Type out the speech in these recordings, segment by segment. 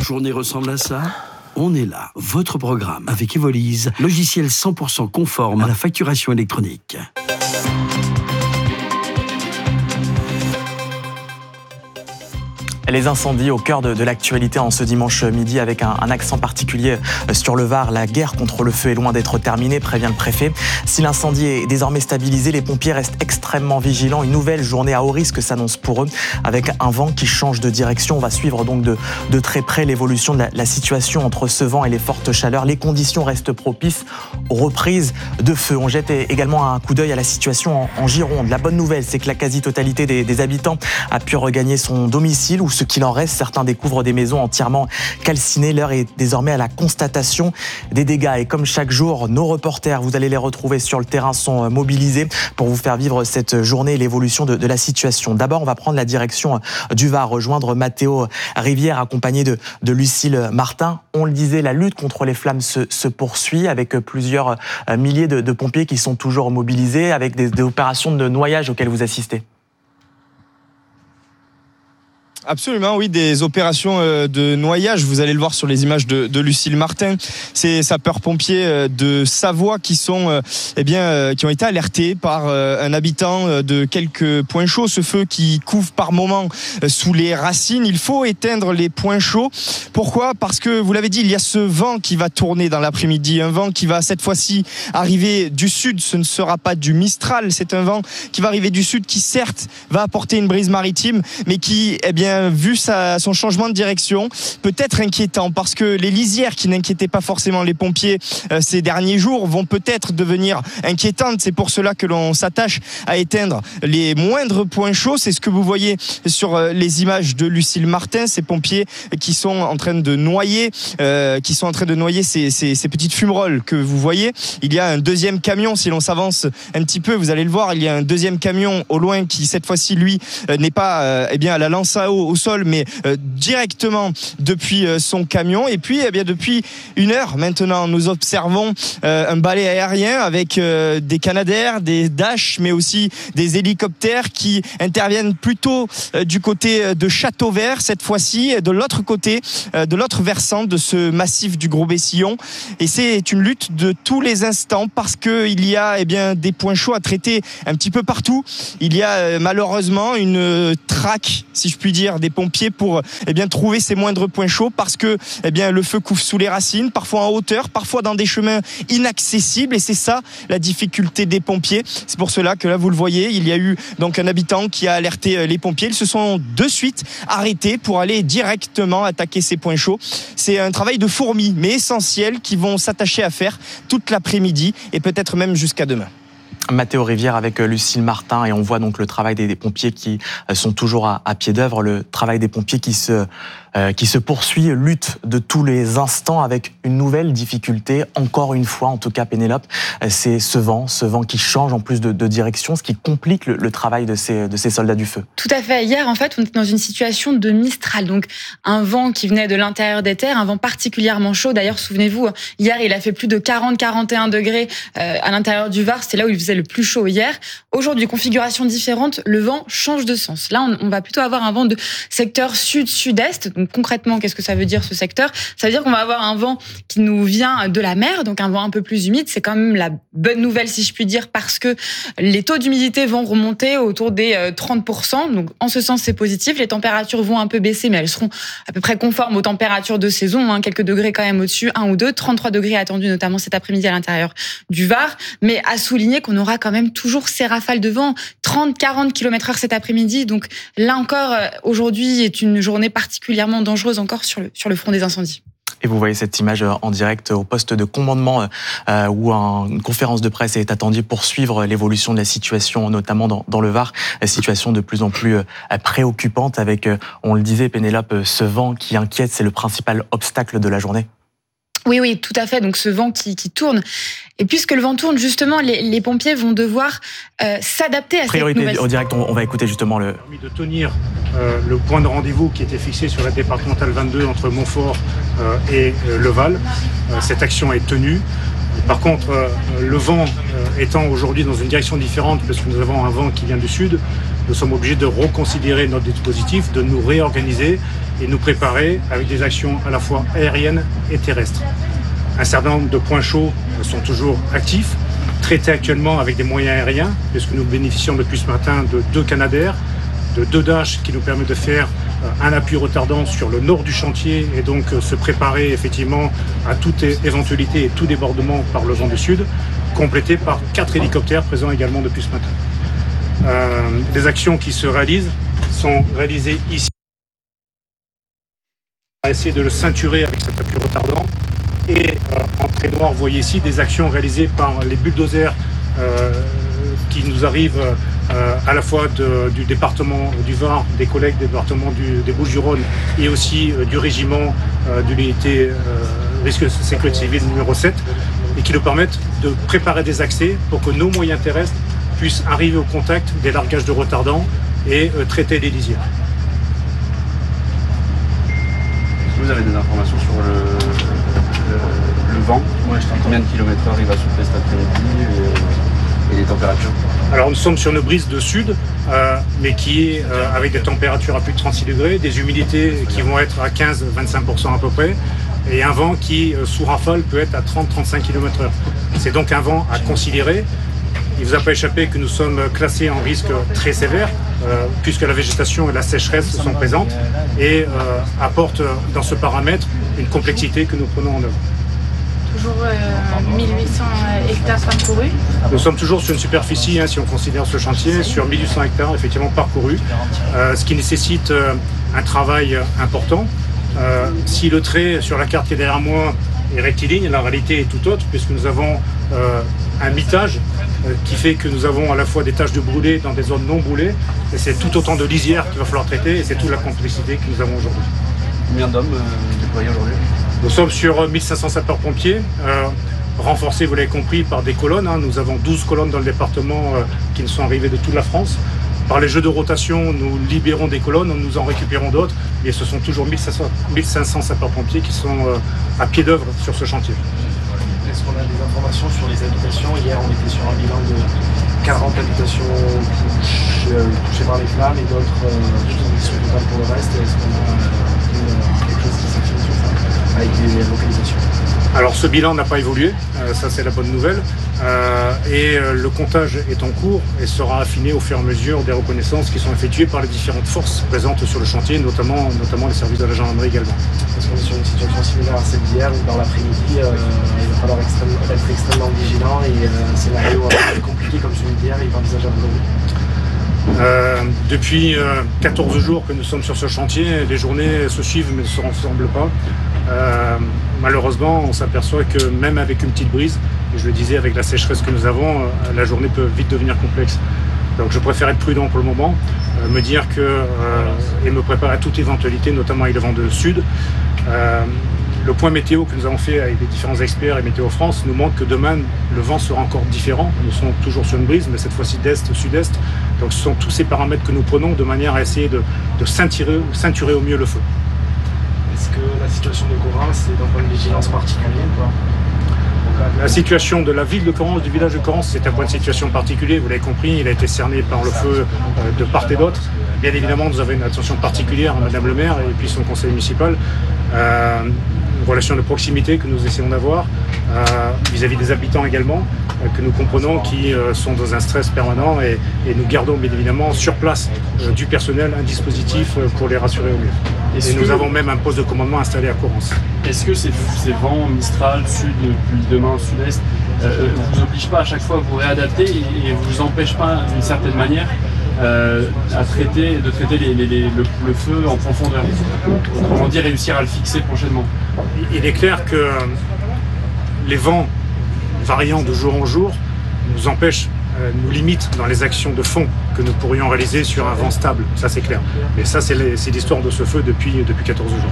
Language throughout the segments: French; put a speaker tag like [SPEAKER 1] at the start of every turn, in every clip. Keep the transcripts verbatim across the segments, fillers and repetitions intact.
[SPEAKER 1] journée ressemble à ça ? On est là, votre programme avec Evolise, logiciel cent pour cent conforme à la facturation électronique.
[SPEAKER 2] Les incendies au cœur de, de l'actualité en ce dimanche midi avec un, un accent particulier sur le Var. La guerre contre le feu est loin d'être terminée, prévient le préfet. Si l'incendie est désormais stabilisé, les pompiers restent extrêmement vigilants. Une nouvelle journée à haut risque s'annonce pour eux avec un vent qui change de direction. On va suivre donc de, de très près l'évolution de la, la situation entre ce vent et les fortes chaleurs. Les conditions restent propices aux reprises de feu. On jette également un coup d'œil à la situation en, en Gironde. La bonne nouvelle, c'est que la quasi-totalité des, des habitants a pu regagner son domicile ou ce qu'il en reste. Certains découvrent des maisons entièrement calcinées. L'heure est désormais à la constatation des dégâts. Et comme chaque jour, nos reporters, vous allez les retrouver sur le terrain, sont mobilisés pour vous faire vivre cette journée et l'évolution de, de la situation. D'abord, on va prendre la direction du Var, rejoindre Mathéo Rivière, accompagné de, de Lucille Martin. On le disait, la lutte contre les flammes se, se poursuit avec plusieurs milliers de, de pompiers qui sont toujours mobilisés, avec des, des opérations de noyage auxquelles vous assistez.
[SPEAKER 3] Absolument, oui, des opérations de noyage. Vous allez le voir sur les images de, de Lucille Martin. Ces sapeurs-pompiers de Savoie qui sont, eh bien, qui ont été alertés par un habitant de quelques points chauds. Ce feu qui couve par moments sous les racines. Il faut éteindre les points chauds. Pourquoi ? Parce que, vous l'avez dit, il y a ce vent qui va tourner dans l'après-midi. Un vent qui va cette fois-ci arriver du sud. Ce ne sera pas du Mistral. C'est un vent qui va arriver du sud qui, certes, va apporter une brise maritime, mais qui, eh bien, vu sa, son changement de direction, peut être inquiétant parce que les lisières qui n'inquiétaient pas forcément les pompiers euh, ces derniers jours vont peut-être devenir inquiétantes. C'est pour cela que l'on s'attache à éteindre les moindres points chauds. C'est ce que vous voyez sur euh, les images de Lucille Martin, ces pompiers qui sont en train de noyer, euh, qui sont en train de noyer ces, ces, ces petites fumerolles que vous voyez. Il y a un deuxième camion, si l'on s'avance un petit peu, vous allez le voir, il y a un deuxième camion au loin qui cette fois-ci lui euh, n'est pas euh, eh bien à la lance à eau au sol, mais euh, directement depuis euh, son camion. Et puis, eh bien, depuis une heure maintenant, nous observons euh, un balai aérien avec euh, des Canadair, des Dash, mais aussi des hélicoptères qui interviennent plutôt euh, du côté de Châteauvert cette fois-ci, de l'autre côté, euh, de l'autre versant de ce massif du Gros-Bessillon. Et c'est une lutte de tous les instants parce que il y a eh bien des points chauds à traiter un petit peu partout. Il y a euh, malheureusement une euh, traque, si je puis dire, des pompiers pour eh bien trouver ces moindres points chauds parce que eh bien le feu couve sous les racines, parfois en hauteur, parfois dans des chemins inaccessibles, et c'est ça la difficulté des pompiers. C'est pour cela que là vous le voyez, il y a eu donc un habitant qui a alerté les pompiers. Ils se sont de suite arrêtés pour aller directement attaquer ces points chauds. C'est un travail de fourmi mais essentiel qu'ils vont s'attacher à faire toute l'après-midi et peut-être même jusqu'à demain.
[SPEAKER 2] Mathéo Rivière avec Lucille Martin, et on voit donc le travail des, des pompiers qui sont toujours à, à pied d'œuvre, le travail des pompiers qui se, euh, qui se poursuit, lutte de tous les instants avec une nouvelle difficulté, encore une fois en tout cas Pénélope, c'est ce vent, ce vent qui change en plus de, de direction, ce qui complique le, le travail de ces, de ces soldats du feu.
[SPEAKER 4] Tout à fait, hier en fait on était dans une situation de Mistral, donc un vent qui venait de l'intérieur des terres, un vent particulièrement chaud. D'ailleurs souvenez-vous, hier il a fait plus de quarante à quarante et un degrés euh, à l'intérieur du Var, c'était là où il faisait le plus chaud hier. Aujourd'hui, configuration différente, le vent change de sens. Là, on, on va plutôt avoir un vent de secteur sud-sud-est. Donc concrètement, qu'est-ce que ça veut dire ce secteur ? Ça veut dire qu'on va avoir un vent qui nous vient de la mer, donc un vent un peu plus humide. C'est quand même la bonne nouvelle, si je puis dire, parce que les taux d'humidité vont remonter autour des trente pour cent. Donc en ce sens, c'est positif. Les températures vont un peu baisser, mais elles seront à peu près conformes aux températures de saison, hein, quelques degrés quand même au-dessus, un ou deux. trente-trois degrés attendus, notamment cet après-midi à l'intérieur du Var. Mais à souligner qu'on aura quand même toujours ces rafales de vent, trente à quarante kilomètres heure cet après-midi. Donc là encore, aujourd'hui est une journée particulièrement dangereuse encore sur le, sur le front des incendies.
[SPEAKER 2] Et vous voyez cette image en direct au poste de commandement euh, où un, une conférence de presse est attendue pour suivre l'évolution de la situation, notamment dans, dans le Var. La situation de plus en plus euh, préoccupante avec, euh, on le disait Pénélope, ce vent qui inquiète, c'est le principal obstacle de la journée.
[SPEAKER 4] Oui, oui, tout à fait. Donc ce vent qui, qui tourne. Et puisque le vent tourne, justement, les, les pompiers vont devoir euh, s'adapter à
[SPEAKER 2] Priorité
[SPEAKER 4] cette nouvelle...
[SPEAKER 2] au direct, on, on va écouter justement le...
[SPEAKER 5] de tenir euh, le point de rendez-vous qui était fixé sur la départementale vingt-deux entre Montfort euh, et euh, Le Val. Euh, cette action est tenue. Par contre, euh, le vent euh, étant aujourd'hui dans une direction différente, parce que nous avons un vent qui vient du sud, nous sommes obligés de reconsidérer notre dispositif, de nous réorganiser et nous préparer avec des actions à la fois aériennes et terrestres. Un certain nombre de points chauds sont toujours actifs, traités actuellement avec des moyens aériens, puisque nous bénéficions depuis ce matin de deux Canadair, de deux Dash qui nous permettent de faire un appui retardant sur le nord du chantier et donc se préparer effectivement à toute éventualité et tout débordement par le vent du sud, complété par quatre hélicoptères présents également depuis ce matin. Euh, les actions qui se réalisent sont réalisées ici. On va essayer de le ceinturer avec cet appui retardant. Et euh, en trait noir, vous voyez ici des actions réalisées par les bulldozers euh, qui nous arrivent euh, à la fois de, du département du Var, des collègues des départements du, des Bouches-du-Rhône et aussi euh, du régiment euh, de l'unité euh, risque de sécurité civile numéro sept et qui nous permettent de préparer des accès pour que nos moyens terrestres puissent arriver au contact des largages de retardants et euh, traiter les lisières.
[SPEAKER 6] Est-ce que vous avez des informations sur le, le, le vent? Ouais, combien de kilomètres heure il va souffler cet après-midi et, et les températures?
[SPEAKER 5] Alors nous sommes sur une brise de sud, euh, mais qui est euh, avec des températures à plus de trente-six degrés, des humidités qui vont être à quinze à vingt-cinq pour cent à peu près, et un vent qui, euh, sous rafale, peut être à trente à trente-cinq kilomètres heure. C'est donc un vent à considérer. Il ne vous a pas échappé que nous sommes classés en risque très sévère, euh, puisque la végétation et la sécheresse sont présentes et euh, apportent dans ce paramètre une complexité que nous prenons en œuvre.
[SPEAKER 7] Toujours euh, mille huit cents hectares parcourus.
[SPEAKER 5] Nous sommes toujours sur une superficie, hein, si on considère ce chantier, sur mille huit cents hectares effectivement parcourus, euh, ce qui nécessite euh, un travail important. Euh, si le trait sur la carte qui est derrière moi est rectiligne, la réalité est tout autre, puisque nous avons euh, un mitage euh, qui fait que nous avons à la fois des taches de brûlés dans des zones non brûlées, et c'est tout autant de lisières qu'il va falloir traiter, et c'est toute la complexité que nous avons aujourd'hui.
[SPEAKER 6] Combien d'hommes euh, déployés aujourd'hui?
[SPEAKER 5] Nous sommes sur mille cinq cents sapeurs-pompiers, euh, renforcés, vous l'avez compris, par des colonnes. Hein. Nous avons douze colonnes dans le département euh, qui nous sont arrivées de toute la France. Par les jeux de rotation, nous libérons des colonnes, nous en récupérons d'autres, et ce sont toujours mille cinq cents sapeurs-pompiers qui sont euh, à pied d'œuvre sur ce chantier.
[SPEAKER 8] Est-ce qu'on a des informations sur les habitations? Hier, on était sur un bilan de quarante habitations touchées, euh, touchées par les flammes et d'autres euh, qui sont totales pour le reste. Est-ce qu'on a euh, quelque chose qui s'affirme sur ça avec des localisations?
[SPEAKER 5] Alors ce bilan n'a pas évolué, euh, ça c'est la bonne nouvelle, euh, et euh, le comptage est en cours et sera affiné au fur et à mesure des reconnaissances qui sont effectuées par les différentes forces présentes sur le chantier, notamment, notamment les services de la gendarmerie également.
[SPEAKER 8] Est-ce qu'on est sur une situation similaire à celle d'hier où dans l'après-midi, euh, il va falloir extrêmement, être extrêmement vigilant et euh, un scénario assez compliqué comme celui d'hier est envisageable aujourd'hui?
[SPEAKER 5] Euh, depuis euh, quatorze jours que nous sommes sur ce chantier, les journées se suivent mais ne se ressemblent pas. Euh, malheureusement, on s'aperçoit que même avec une petite brise, et je le disais avec la sécheresse que nous avons, euh, la journée peut vite devenir complexe. Donc je préfère être prudent pour le moment, euh, me dire que, euh, et me préparer à toute éventualité, notamment avec le vent de sud. Euh, le point météo que nous avons fait avec les différents experts et Météo France nous montre que demain, le vent sera encore différent. Nous serons toujours sur une brise, mais cette fois-ci d'est, sud-est. Donc ce sont tous ces paramètres que nous prenons de manière à essayer de, de ceinturer, ceinturer au mieux le feu.
[SPEAKER 8] Est-ce que la situation de Correns est d'un point de vigilance particulier quoi?
[SPEAKER 5] La situation de la ville de Correns, du village de Correns, c'est un point de situation particulier. Vous l'avez compris, il a été cerné par le feu de part et d'autre. Bien évidemment, nous avons une attention particulière à Madame le maire et puis son conseil municipal. Euh, une relation de proximité que nous essayons d'avoir euh, vis-à-vis des habitants également, euh, que nous comprenons qui euh, sont dans un stress permanent et, et nous gardons bien évidemment sur place euh, du personnel, un dispositif euh, pour les rassurer au mieux. Et nous avons même un poste de commandement installé à Correns.
[SPEAKER 6] Est-ce que ces, ces vents Mistral, sud, puis demain sud-est, euh, vous obligent pas à chaque fois à vous réadapter et, et vous empêchent pas d'une certaine manière euh, à traiter, de traiter les, les, les, le, le feu en profondeur? Autrement dit, réussir à le fixer prochainement.
[SPEAKER 5] Il est clair que les vents variant de jour en jour nous empêchent, euh, nous limitent dans les actions de fond que nous pourrions réaliser sur un vent stable, ça c'est clair. Et ça c'est l'histoire de ce feu depuis, depuis quatorze jours.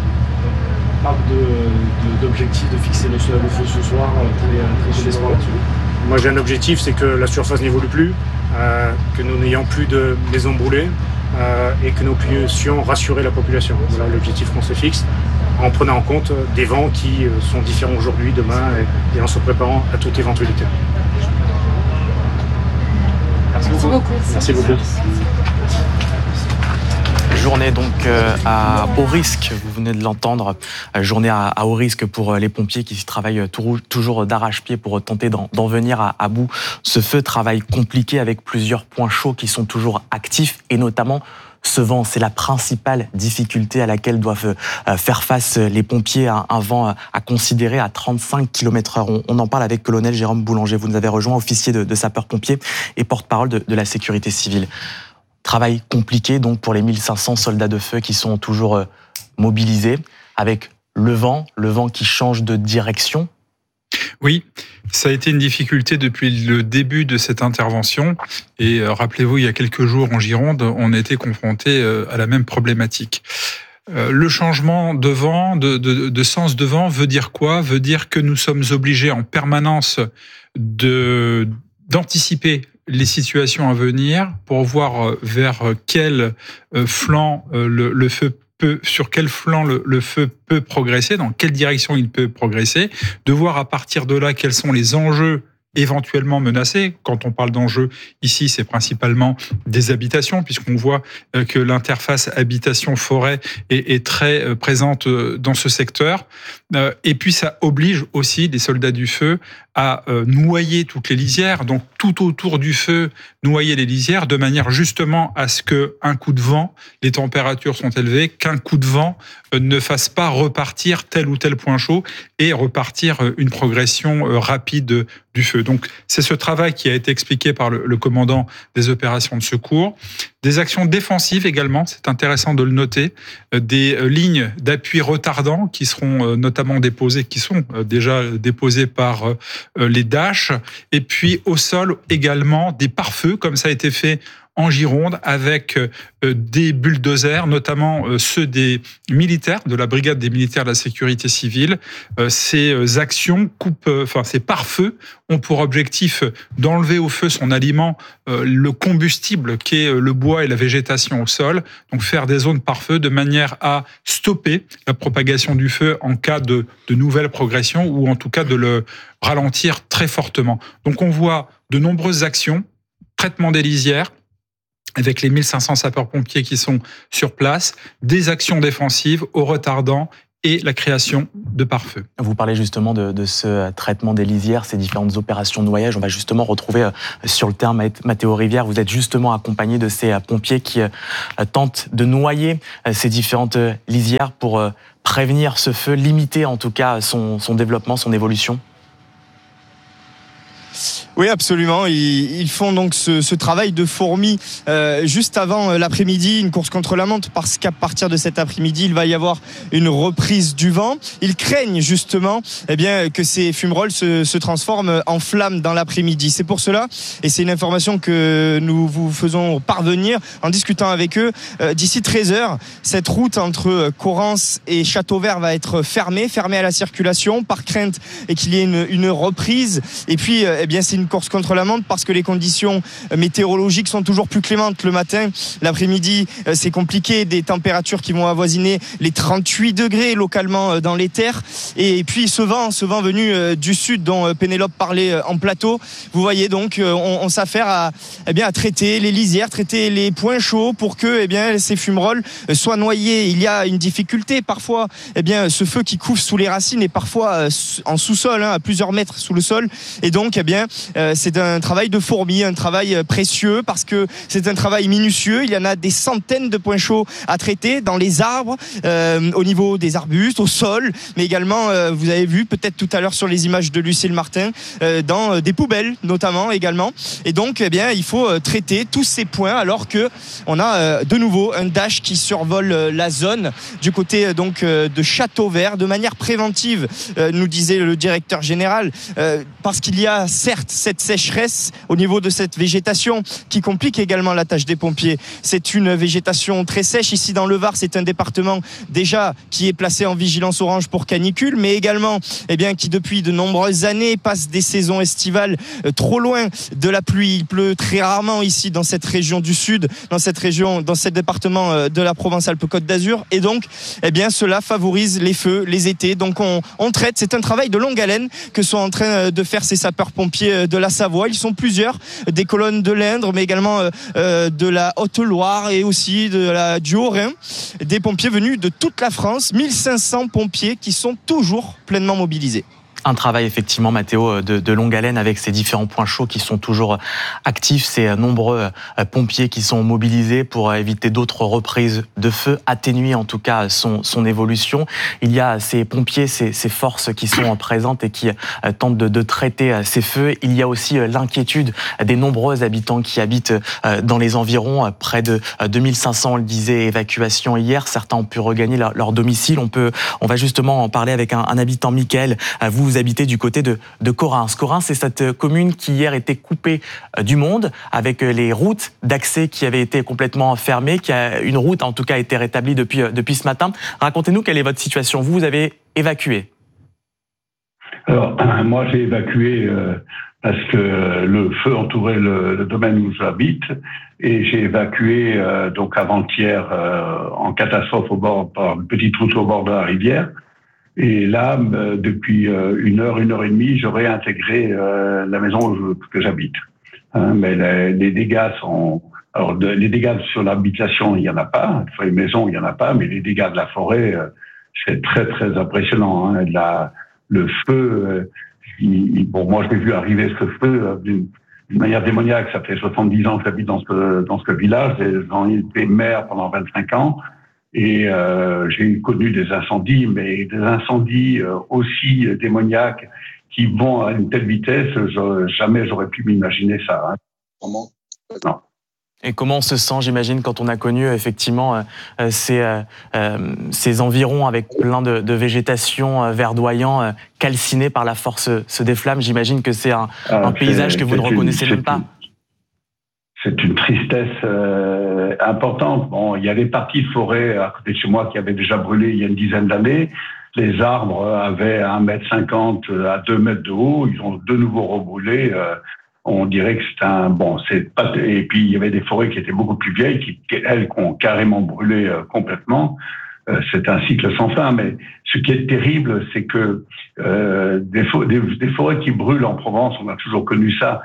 [SPEAKER 8] On parle d'objectif de, de, de fixer le, le feu ce soir, très, très d'espoir là-dessus.
[SPEAKER 5] Moi j'ai un objectif, c'est que la surface n'évolue plus, euh, que nous n'ayons plus de maisons brûlées euh, et que nous puissions rassurer la population. Voilà l'objectif qu'on se fixe. en prenant en compte des vents qui sont différents aujourd'hui, demain, et en se préparant à toute éventualité.
[SPEAKER 7] Merci beaucoup.
[SPEAKER 5] Merci beaucoup.
[SPEAKER 2] Journée donc euh, à haut risque, vous venez de l'entendre, euh, journée à, à haut risque pour euh, les pompiers qui travaillent tout, toujours d'arrache-pied pour tenter d'en, d'en venir à, à bout. Ce feu, travail compliqué avec plusieurs points chauds qui sont toujours actifs et notamment ce vent. C'est la principale difficulté à laquelle doivent euh, faire face les pompiers, un, un vent à considérer à trente-cinq kilomètres heure. On, on en parle avec colonel Jérôme Boulanger, vous nous avez rejoint, officier de, de sapeurs-pompiers et porte-parole de, de la sécurité civile. Travail compliqué donc pour les mille cinq cents soldats de feu qui sont toujours mobilisés avec le vent, le vent qui change de direction.
[SPEAKER 9] Oui, ça a été une difficulté depuis le début de cette intervention. Et rappelez-vous, il y a quelques jours en Gironde, on a été confronté à la même problématique. Le changement de vent, de, de, de sens de vent veut dire quoi ? Veut dire que nous sommes obligés en permanence de, d'anticiper les situations à venir pour voir vers quel flanc le, le feu peut, sur quel flanc le, le feu peut progresser, dans quelle direction il peut progresser, de voir à partir de là quels sont les enjeux éventuellement menacés. Quand on parle d'enjeux, ici, c'est principalement des habitations, puisqu'on voit que l'interface habitation-forêt est, est très présente dans ce secteur. Et puis, ça oblige aussi les soldats du feu à noyer toutes les lisières, donc tout autour du feu, noyer les lisières, de manière justement à ce qu'un coup de vent, les températures sont élevées, qu'un coup de vent ne fasse pas repartir tel ou tel point chaud et repartir une progression rapide du feu. Donc, c'est ce travail qui a été expliqué par le, le commandant des opérations de secours. Des actions défensives également, c'est intéressant de le noter, des lignes d'appui retardant qui seront notamment déposées, qui sont déjà déposées par les Dash, et puis au sol également des pare-feux, comme ça a été fait en Gironde, avec des bulldozers, notamment ceux des militaires, de la brigade des militaires de la sécurité civile. Ces actions coupent, enfin ces pare-feux ont pour objectif d'enlever au feu son aliment, le combustible qui est le bois et la végétation au sol, donc faire des zones pare-feu de manière à stopper la propagation du feu en cas de, de nouvelle progression ou en tout cas de le ralentir très fortement. Donc on voit de nombreuses actions, traitement des lisières, avec les mille cinq cents sapeurs-pompiers qui sont sur place, des actions défensives au retardant et la création de pare-feu.
[SPEAKER 2] Vous parlez justement de, de ce traitement des lisières, ces différentes opérations de noyage. On va justement retrouver sur le terme Mathéo Rivière. Vous êtes justement accompagné de ces pompiers qui tentent de noyer ces différentes lisières pour prévenir ce feu, limiter en tout cas son, son développement, son évolution.
[SPEAKER 3] Oui, absolument. Ils, ils font donc ce, ce travail de fourmi euh, juste avant l'après-midi, une course contre la montre, parce qu'à partir de cet après-midi, il va y avoir une reprise du vent. Ils craignent justement eh bien, que ces fumerolles se, se transforment en flammes dans l'après-midi. C'est pour cela, et c'est une information que nous vous faisons parvenir en discutant avec eux, euh, d'ici treize heures, cette route entre Correns et Châteauvert va être fermée, fermée à la circulation, par crainte et qu'il y ait une, une reprise. Et puis, euh, eh bien, c'est une course contre la montre parce que les conditions météorologiques sont toujours plus clémentes le matin. L'après-midi, c'est compliqué, des températures qui vont avoisiner les trente-huit degrés localement dans les terres. Et puis ce vent, ce vent venu du sud dont Pénélope parlait en plateau, vous voyez donc, on, on s'affaire à, eh bien, à traiter les lisières, traiter les points chauds pour que eh bien, ces fumerolles soient noyées. Il y a une difficulté parfois, eh bien, ce feu qui couve sous les racines est parfois en sous-sol, hein, à plusieurs mètres sous le sol. Et donc, eh bien, Euh, c'est un travail de fourmi, un travail précieux parce que c'est un travail minutieux. Il y en a des centaines de points chauds à traiter dans les arbres, euh, au niveau des arbustes, au sol, mais également, euh, vous avez vu peut-être tout à l'heure sur les images de Lucille Martin, euh, dans euh, des poubelles notamment également. Et donc, eh bien, il faut euh, traiter tous ces points alors que on a euh, de nouveau un Dash qui survole euh, la zone du côté euh, donc euh, de Châteauvert de manière préventive, euh, nous disait le directeur général, euh, parce qu'il y a certes cette sécheresse, au niveau de cette végétation qui complique également la tâche des pompiers. C'est une végétation très sèche. Ici dans le Var, c'est un département déjà qui est placé en vigilance orange pour canicule, mais également eh bien, qui depuis de nombreuses années passe des saisons estivales euh, trop loin de la pluie. Il pleut très rarement ici dans cette région du sud, dans cette région, dans ce département euh, de la Provence-Alpes-Côte d'Azur. Et donc, eh bien, cela favorise les feux, les étés. Donc on, on traite. C'est un travail de longue haleine que sont en train de faire ces sapeurs-pompiers de la Savoie. Ils sont plusieurs, des colonnes de l'Indre, mais également euh, de la Haute-Loire et aussi de la, du Haut-Rhin. Des pompiers venus de toute la France, mille cinq cents pompiers qui sont toujours pleinement mobilisés.
[SPEAKER 2] Un travail effectivement, Mathéo, de, de longue haleine avec ces différents points chauds qui sont toujours actifs, ces nombreux pompiers qui sont mobilisés pour éviter d'autres reprises de feu, atténuer en tout cas son, son évolution. Il y a ces pompiers, ces, ces forces qui sont présentes et qui tentent de, de traiter ces feux. Il y a aussi l'inquiétude des nombreux habitants qui habitent dans les environs, près de deux mille cinq cents, on le disait, évacuations hier. Certains ont pu regagner leur, leur domicile. On peut, on va justement en parler avec un, un habitant, Mickaël. Vous, vous habitez du côté de, de Corrins. Corrins, c'est cette commune qui hier était coupée du monde avec les routes d'accès qui avaient été complètement fermées, qui a, une route en tout cas a été rétablie depuis, depuis ce matin. Racontez-nous quelle est votre situation. Vous, vous avez évacué.
[SPEAKER 10] Alors, moi j'ai évacué euh, parce que le feu entourait le, le domaine où j'habite et j'ai évacué euh, donc avant-hier euh, en catastrophe au bord, par une petite route au bord de la rivière. Et là, euh, depuis euh, une heure, une heure et demie, j'aurais intégré euh, la maison où je, que j'habite. Hein, mais les, les dégâts sont... Alors, de, les dégâts sur l'habitation, il n'y en a pas. Sur les maisons, il n'y en a pas. Mais les dégâts de la forêt, euh, c'est très, très impressionnant. Hein. La, le feu... Euh, il, bon, moi, je l'ai vu arriver, ce feu, euh, d'une, d'une manière démoniaque. Ça fait soixante-dix ans que j'habite dans ce, dans ce village. J'en ai été maire pendant vingt-cinq ans. Et euh, j'ai connu des incendies, mais des incendies euh, aussi démoniaques qui vont à une telle vitesse, je, jamais j'aurais pu m'imaginer ça. Hein. Comment ? Non.
[SPEAKER 2] Et comment on se sent, j'imagine, quand on a connu effectivement euh, ces, euh, ces environs avec plein de, de végétation euh, verdoyant, euh, calcinée par la force se déflamme. J'imagine que c'est un, ah, un paysage que vous ne reconnaissez une, même pas.
[SPEAKER 10] C'est une tristesse euh, importante. Bon, il y a des parties de forêt à côté de chez moi qui avaient déjà brûlé il y a une dizaine d'années. Les arbres avaient un mètre cinquante à deux mètres de haut. Ils ont de nouveau rebrûlé. Euh, on dirait que c'est un... Bon, c'est pas... Et puis, il y avait des forêts qui étaient beaucoup plus vieilles, qui, elles, qui ont carrément brûlé euh, complètement. Euh, c'est un cycle sans fin. Mais ce qui est terrible, c'est que euh, des, fo- des, des forêts qui brûlent en Provence, on a toujours connu ça.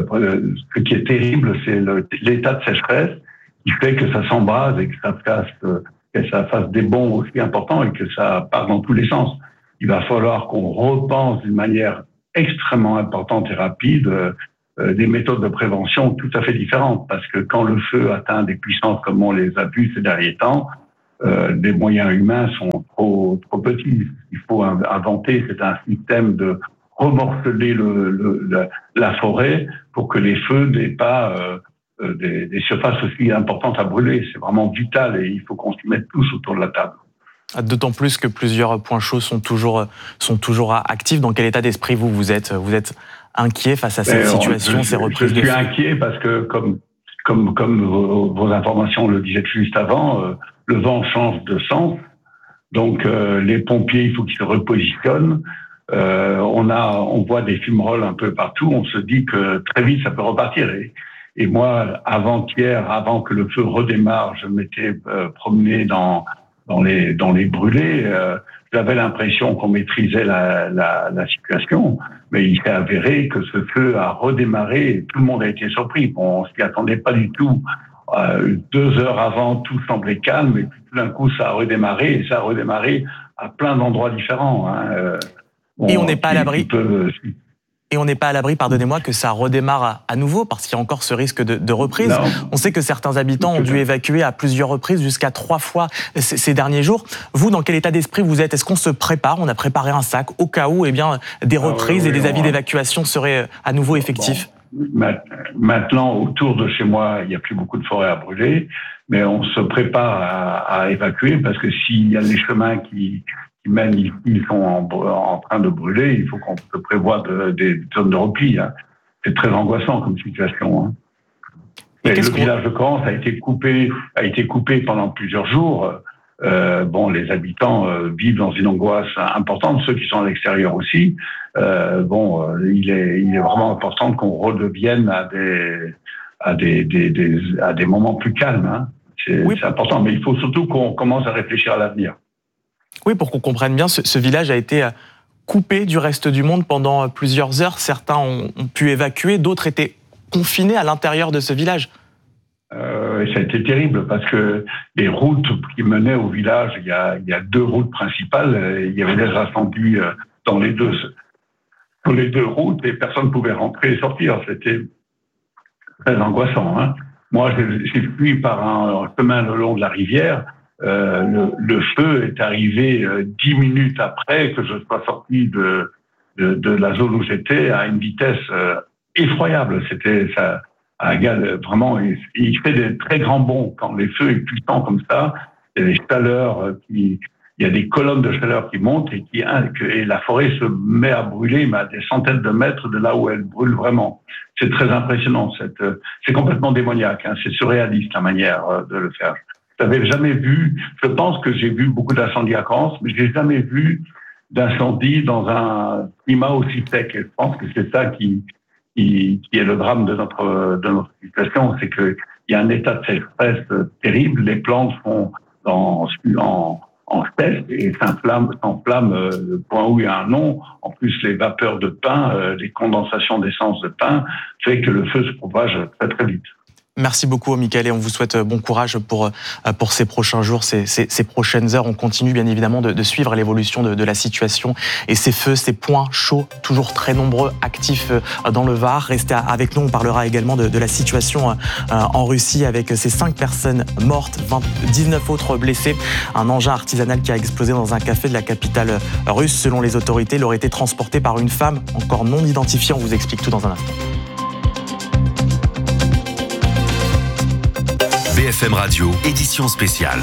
[SPEAKER 10] Ce qui est terrible, c'est le, l'état de sécheresse qui fait que ça s'embrase et que ça fasse, que ça fasse des bonds aussi importants et que ça part dans tous les sens. Il va falloir qu'on repense d'une manière extrêmement importante et rapide euh, des méthodes de prévention tout à fait différentes. Parce que quand le feu atteint des puissances comme on les a vues ces derniers temps, euh, les moyens humains sont trop, trop petits. Il faut inventer, c'est un système de remorceler le, le, la, la forêt pour que les feux n'aient pas euh, des, des surfaces aussi importantes à brûler. C'est vraiment vital et il faut qu'on s'y mette tous autour de la table.
[SPEAKER 2] D'autant plus que plusieurs points chauds sont toujours, sont toujours actifs. Dans quel état d'esprit vous, vous êtes ? Vous êtes inquiet face à cette Mais situation,
[SPEAKER 10] on,
[SPEAKER 2] ces reprises
[SPEAKER 10] de feu ? Je suis
[SPEAKER 2] de
[SPEAKER 10] inquiet parce que, comme, comme, comme vos, vos informations le disaient juste avant, euh, le vent change de sens. Donc, euh, les pompiers, il faut qu'ils se repositionnent. Euh, on a, on voit des fumerolles un peu partout. On se dit que très vite ça peut repartir. Et, et moi, avant-hier, avant que le feu redémarre, je m'étais euh, promené dans dans les dans les brûlés. Euh, j'avais l'impression qu'on maîtrisait la, la, la situation, mais il s'est avéré que ce feu a redémarré. Et tout le monde a été surpris. Bon, on s'y attendait pas du tout. Euh, deux heures avant, tout semblait calme, et puis tout d'un coup, ça a redémarré. Et ça a redémarré à plein d'endroits différents. Hein. Euh,
[SPEAKER 2] Bon, et on n'est pas à l'abri. Peut... Et on n'est pas à l'abri, pardonnez-moi, que ça redémarre à, à nouveau, parce qu'il y a encore ce risque de, de reprise. Non. On sait que certains habitants ont dû évacuer à plusieurs reprises, jusqu'à trois fois ces, ces derniers jours. Vous, dans quel état d'esprit vous êtes ? Est-ce qu'on se prépare ? On a préparé un sac au cas où, eh bien, des reprises ah, oui, oui, et des avis on... d'évacuation seraient à nouveau effectifs.
[SPEAKER 10] Bon. Maintenant, autour de chez moi, il n'y a plus beaucoup de forêts à brûler, mais on se prépare à, à évacuer, parce que s'il y a les chemins qui... même ils sont en, en train de brûler, il faut qu'on se prévoie de, des zones de repli. Hein. c'est très angoissant comme situation. Hein. Et le village de Corrence a été coupé, a été coupé pendant plusieurs jours. Euh, bon, les habitants euh, vivent dans une angoisse importante, ceux qui sont à l'extérieur aussi. Euh, bon, euh, il est, il est vraiment important qu'on redevienne à des, à des, des, des, à des moments plus calmes. Hein. C'est, oui. c'est important, mais il faut surtout qu'on commence à réfléchir à l'avenir.
[SPEAKER 2] Oui, pour qu'on comprenne bien, ce, ce village a été coupé du reste du monde pendant plusieurs heures. Certains ont, ont pu évacuer, d'autres étaient confinés à l'intérieur de ce village.
[SPEAKER 10] Euh, ça a été terrible parce que les routes qui menaient au village, il y a, il y a deux routes principales. Il y avait des incendies dans les deux, dans les deux routes et personne ne pouvait rentrer et sortir. C'était très angoissant. Hein. Moi, j'ai, j'ai fui par un chemin le long de la rivière. Euh, le, le feu est arrivé euh, dix minutes après que je sois sorti de, de, de la zone où j'étais à une vitesse euh, effroyable. C'était ça. Un gars, vraiment, il, il fait des très grands bonds quand les feux sont puissants comme ça. Il y a des chaleurs qui, il y a des colonnes de chaleur qui montent et qui et la forêt se met à brûler, mais à des centaines de mètres de là où elle brûle vraiment. C'est très impressionnant. Cette, c'est complètement démoniaque. Hein, c'est surréaliste la manière de le faire. Je n'avais jamais vu. Je pense que j'ai vu beaucoup d'incendies à Corrence, mais j'ai jamais vu d'incendie dans un climat aussi sec. Et je pense que c'est ça qui Qui, qui est le drame de notre de notre situation, c'est que il y a un état de sécheresse terrible. Les plantes sont en en en spèce et s'enflamment s'enflamment au point où il y a un nom. En plus, les vapeurs de pain, les condensations d'essence de pain, fait que le feu se propage très très vite.
[SPEAKER 2] Merci beaucoup, Michael, et on vous souhaite bon courage pour, pour ces prochains jours, ces, ces, ces prochaines heures. On continue bien évidemment de, de suivre l'évolution de, de la situation et ces feux, ces points chauds, toujours très nombreux, actifs dans le Var. Restez avec nous, on parlera également de, de la situation en Russie avec ces cinq personnes mortes, vingt, dix-neuf autres blessés. Un engin artisanal qui a explosé dans un café de la capitale russe. Selon les autorités, il aurait été transporté par une femme encore non identifiée. On vous explique tout dans un instant.
[SPEAKER 11] B F M Radio, édition spéciale.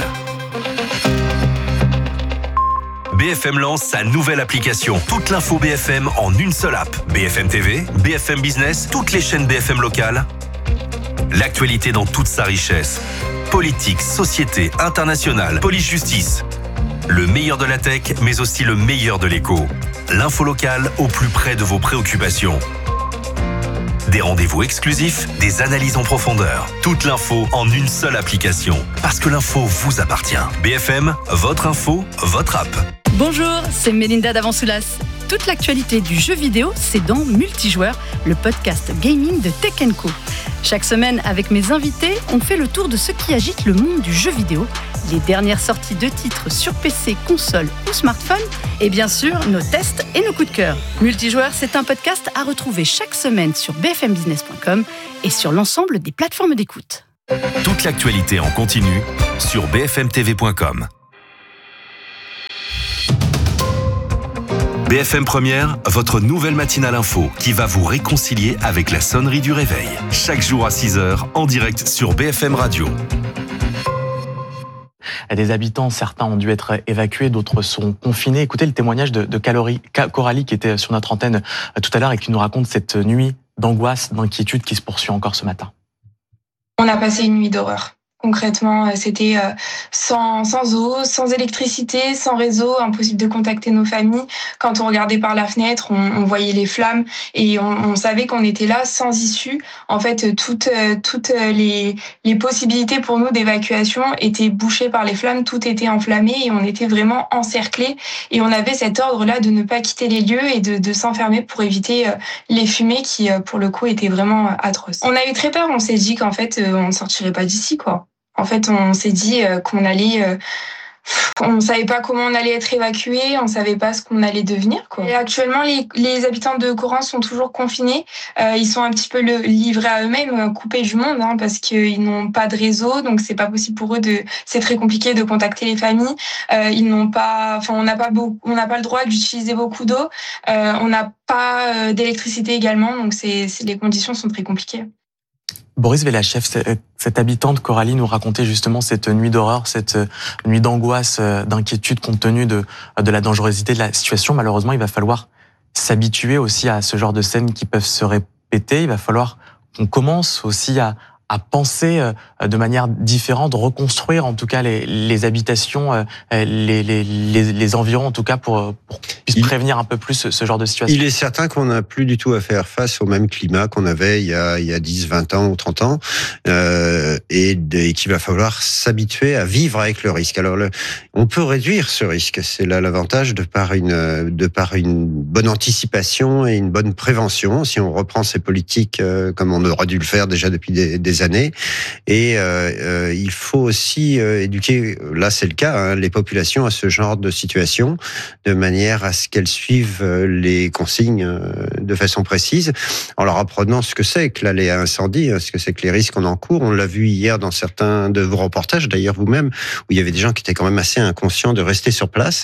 [SPEAKER 11] B F M lance sa nouvelle application. Toute l'info B F M en une seule app. B F M T V, B F M Business, toutes les chaînes B F M locales. L'actualité dans toute sa richesse. Politique, société, internationale, police-justice. Le meilleur de la tech, mais aussi le meilleur de l'écho. L'info locale au plus près de vos préoccupations. Des rendez-vous exclusifs, des analyses en profondeur. Toute l'info en une seule application. Parce que l'info vous appartient. B F M, votre info, votre app.
[SPEAKER 12] Bonjour, c'est Mélinda d'Avansoulas. Toute l'actualité du jeu vidéo, c'est dans Multijoueur, le podcast gaming de Tech and Co. Chaque semaine, avec mes invités, on fait le tour de ce qui agite le monde du jeu vidéo, les dernières sorties de titres sur P C, console ou smartphone, et bien sûr, nos tests et nos coups de cœur. Multijoueur, c'est un podcast à retrouver chaque semaine sur b f m business point com et sur l'ensemble des plateformes d'écoute.
[SPEAKER 11] Toute l'actualité en continu sur b f m t v point com. B F M Première, votre nouvelle matinale info qui va vous réconcilier avec la sonnerie du réveil. Chaque jour à six heures, en direct sur B F M Radio.
[SPEAKER 2] Des habitants, certains ont dû être évacués, d'autres sont confinés. Écoutez le témoignage de, de Calorie, Coralie qui était sur notre antenne tout à l'heure et qui nous raconte cette nuit d'angoisse, d'inquiétude qui se poursuit encore ce matin.
[SPEAKER 7] On a passé une nuit d'horreur. Concrètement, c'était sans, sans eau, sans électricité, sans réseau, impossible de contacter nos familles. Quand on regardait par la fenêtre, on, on voyait les flammes et on, on savait qu'on était là sans issue. En fait, toutes, toutes les, les possibilités pour nous d'évacuation étaient bouchées par les flammes. Tout était enflammé et on était vraiment encerclés. Et on avait cet ordre-là de ne pas quitter les lieux et de, de s'enfermer pour éviter les fumées qui, pour le coup, étaient vraiment atroces. On a eu très peur. On s'est dit qu'en fait, on ne sortirait pas d'ici, quoi. En fait, on s'est dit qu'on allait... On ne savait pas comment on allait être évacué, on ne savait pas ce qu'on allait devenir, quoi. Et actuellement, les, les habitants de Corrence sont toujours confinés. Euh, ils sont un petit peu le, livrés à eux-mêmes, coupés du monde, hein, parce qu'ils n'ont pas de réseau, donc c'est pas possible pour eux de. C'est très compliqué de contacter les familles. Euh, ils n'ont pas, enfin, on n'a pas beaucoup, on n'a pas le droit d'utiliser beaucoup d'eau. Euh, on n'a pas d'électricité également, donc c'est, c'est les conditions sont très compliquées.
[SPEAKER 2] Boris Velachev, cette habitante Coralie nous racontait justement cette nuit d'horreur, cette nuit d'angoisse, d'inquiétude compte tenu de, de la dangerosité de la situation. Malheureusement, il va falloir s'habituer aussi à ce genre de scènes qui peuvent se péter. Il va falloir qu'on commence aussi à, à penser de manière différente, reconstruire en tout cas les, les habitations, les, les, les, les environs en tout cas pour, pour qu'on puisse il, prévenir un peu plus ce, ce genre de situation.
[SPEAKER 13] Il est certain qu'on n'a plus du tout à faire face au même climat qu'on avait il y a, il y a dix, vingt ans ou trente ans euh, et, et qu'il va falloir s'habituer à vivre avec le risque. Alors le, on peut réduire ce risque, c'est là l'avantage de par une, de par une bonne anticipation et une bonne prévention, si on reprend ces politiques euh, comme on aurait dû le faire déjà depuis des, des années. Et euh, euh, il faut aussi euh, éduquer, là c'est le cas, hein, les populations à ce genre de situation, de manière à ce qu'elles suivent les consignes euh, de façon précise, en leur apprenant ce que c'est que l'aléa incendie, ce que c'est que les risques qu'on encourt. On l'a vu hier dans certains de vos reportages, d'ailleurs vous-même, où il y avait des gens qui étaient quand même assez inconscients de rester sur place,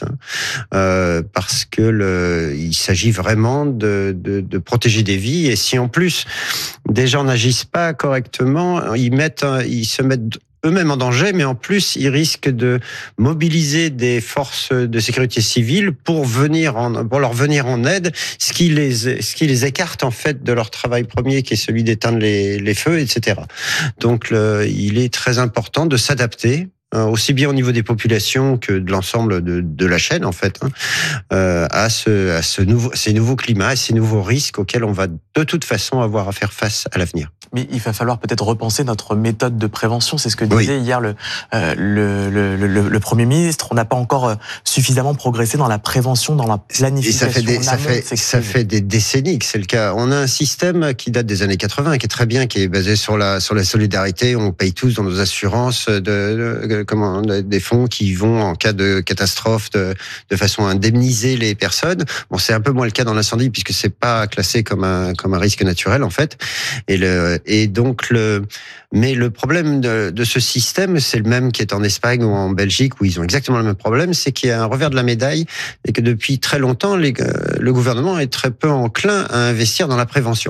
[SPEAKER 13] euh, parce que le, il s'agit vraiment de, de, de protéger des vies. Et si en plus des gens n'agissent pas correctement, ils mettent, ils se mettent eux-mêmes en danger, mais en plus, ils risquent de mobiliser des forces de sécurité civile pour venir en, pour leur venir en aide, ce qui les, ce qui les écarte en fait de leur travail premier, qui est celui d'éteindre les, les feux, et cetera. Donc, le, il est très important de s'adapter, aussi bien au niveau des populations que de l'ensemble de, de la chaîne, en fait, hein, euh, à, ce, à ce nouveau, ces nouveaux climats, à ces nouveaux risques auxquels on va de toute façon avoir à faire face à l'avenir.
[SPEAKER 2] Mais il va falloir peut-être repenser notre méthode de prévention. C'est ce que disait oui. hier le, euh, le, le, le, le Premier ministre. On n'a pas encore suffisamment progressé dans la prévention, dans la planification.
[SPEAKER 13] Et ça fait des, ça fait, ça fait des décennies que c'est le cas. On a un système qui date des années quatre-vingts, qui est très bien, qui est basé sur la, sur la solidarité. On paye tous dans nos assurances de, de, comment, des fonds qui vont en cas de catastrophe de, de façon à indemniser les personnes. Bon, c'est un peu moins le cas dans l'incendie puisque c'est pas classé comme un, comme un risque naturel, en fait. Et le, Et donc le, mais le problème de, de ce système, c'est le même qui est en Espagne ou en Belgique où ils ont exactement le même problème, c'est qu'il y a un revers de la médaille et que depuis très longtemps, les, le gouvernement est très peu enclin à investir dans la prévention.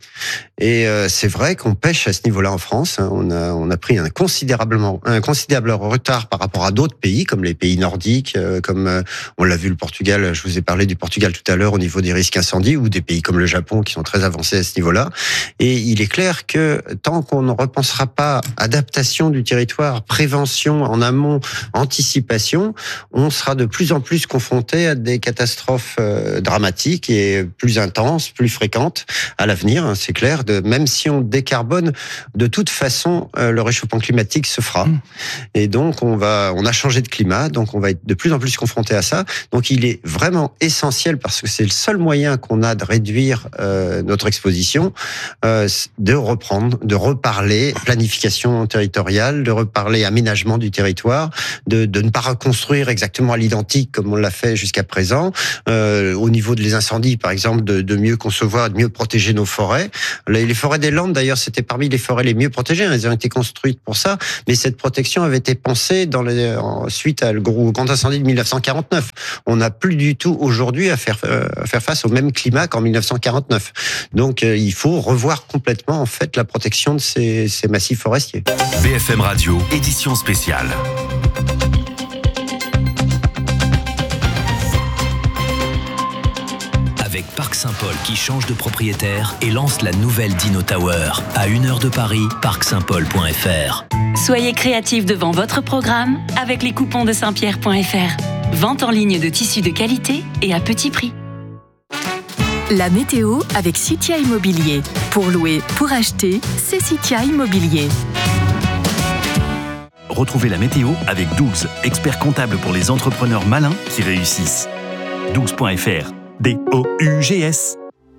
[SPEAKER 13] Et euh, c'est vrai qu'on pêche à ce niveau-là en France. Hein. On a on a pris un considérablement un considérable retard par rapport à d'autres pays comme les pays nordiques, euh, comme euh, on l'a vu le Portugal. Je vous ai parlé du Portugal tout à l'heure au niveau des risques incendies, ou des pays comme le Japon qui sont très avancés à ce niveau-là. Et il est clair que tant qu'on ne repensera pas adaptation du territoire, prévention en amont, anticipation, on sera de plus en plus confronté à des catastrophes euh, dramatiques et plus intenses, plus fréquentes à l'avenir. Hein, c'est clair. De, même si on décarbone, de toute façon, euh, le réchauffement climatique se fera. Mmh. Et donc, on va, on a changé de climat, donc on va être de plus en plus confronté à ça. Donc, il est vraiment essentiel, parce que c'est le seul moyen qu'on a de réduire euh, notre exposition, euh, de reprendre, de reparler planification territoriale, de reparler aménagement du territoire, de, de ne pas reconstruire exactement à l'identique comme on l'a fait jusqu'à présent. Euh, au niveau des incendies, par exemple, de, de mieux concevoir, de mieux protéger nos forêts. Les forêts des Landes, d'ailleurs, c'était parmi les forêts les mieux protégées. Elles ont été construites pour ça, mais cette protection avait été pensée dans les, suite à le gros, grand incendie de dix-neuf cent quarante-neuf. On n'a plus du tout aujourd'hui à faire, euh, à faire face au même climat qu'en dix-neuf cent quarante-neuf. Donc, euh, il faut revoir complètement, en fait, la protection de ces, ces massifs forestiers.
[SPEAKER 11] B F M Radio, édition spéciale. Avec Parc Saint-Paul qui change de propriétaire et lance la nouvelle Dino Tower. À une heure de Paris, parc saint paul point f r.
[SPEAKER 14] Soyez créatifs devant votre programme avec les coupons de saint pierre point f r. Vente en ligne de tissus de qualité et à petit prix.
[SPEAKER 15] La météo avec Citia Immobilier. Pour louer, pour acheter, c'est Citia Immobilier.
[SPEAKER 1] Retrouvez la météo avec Dougs, expert comptable pour les entrepreneurs malins qui réussissent. dougs point f r. D O U G S.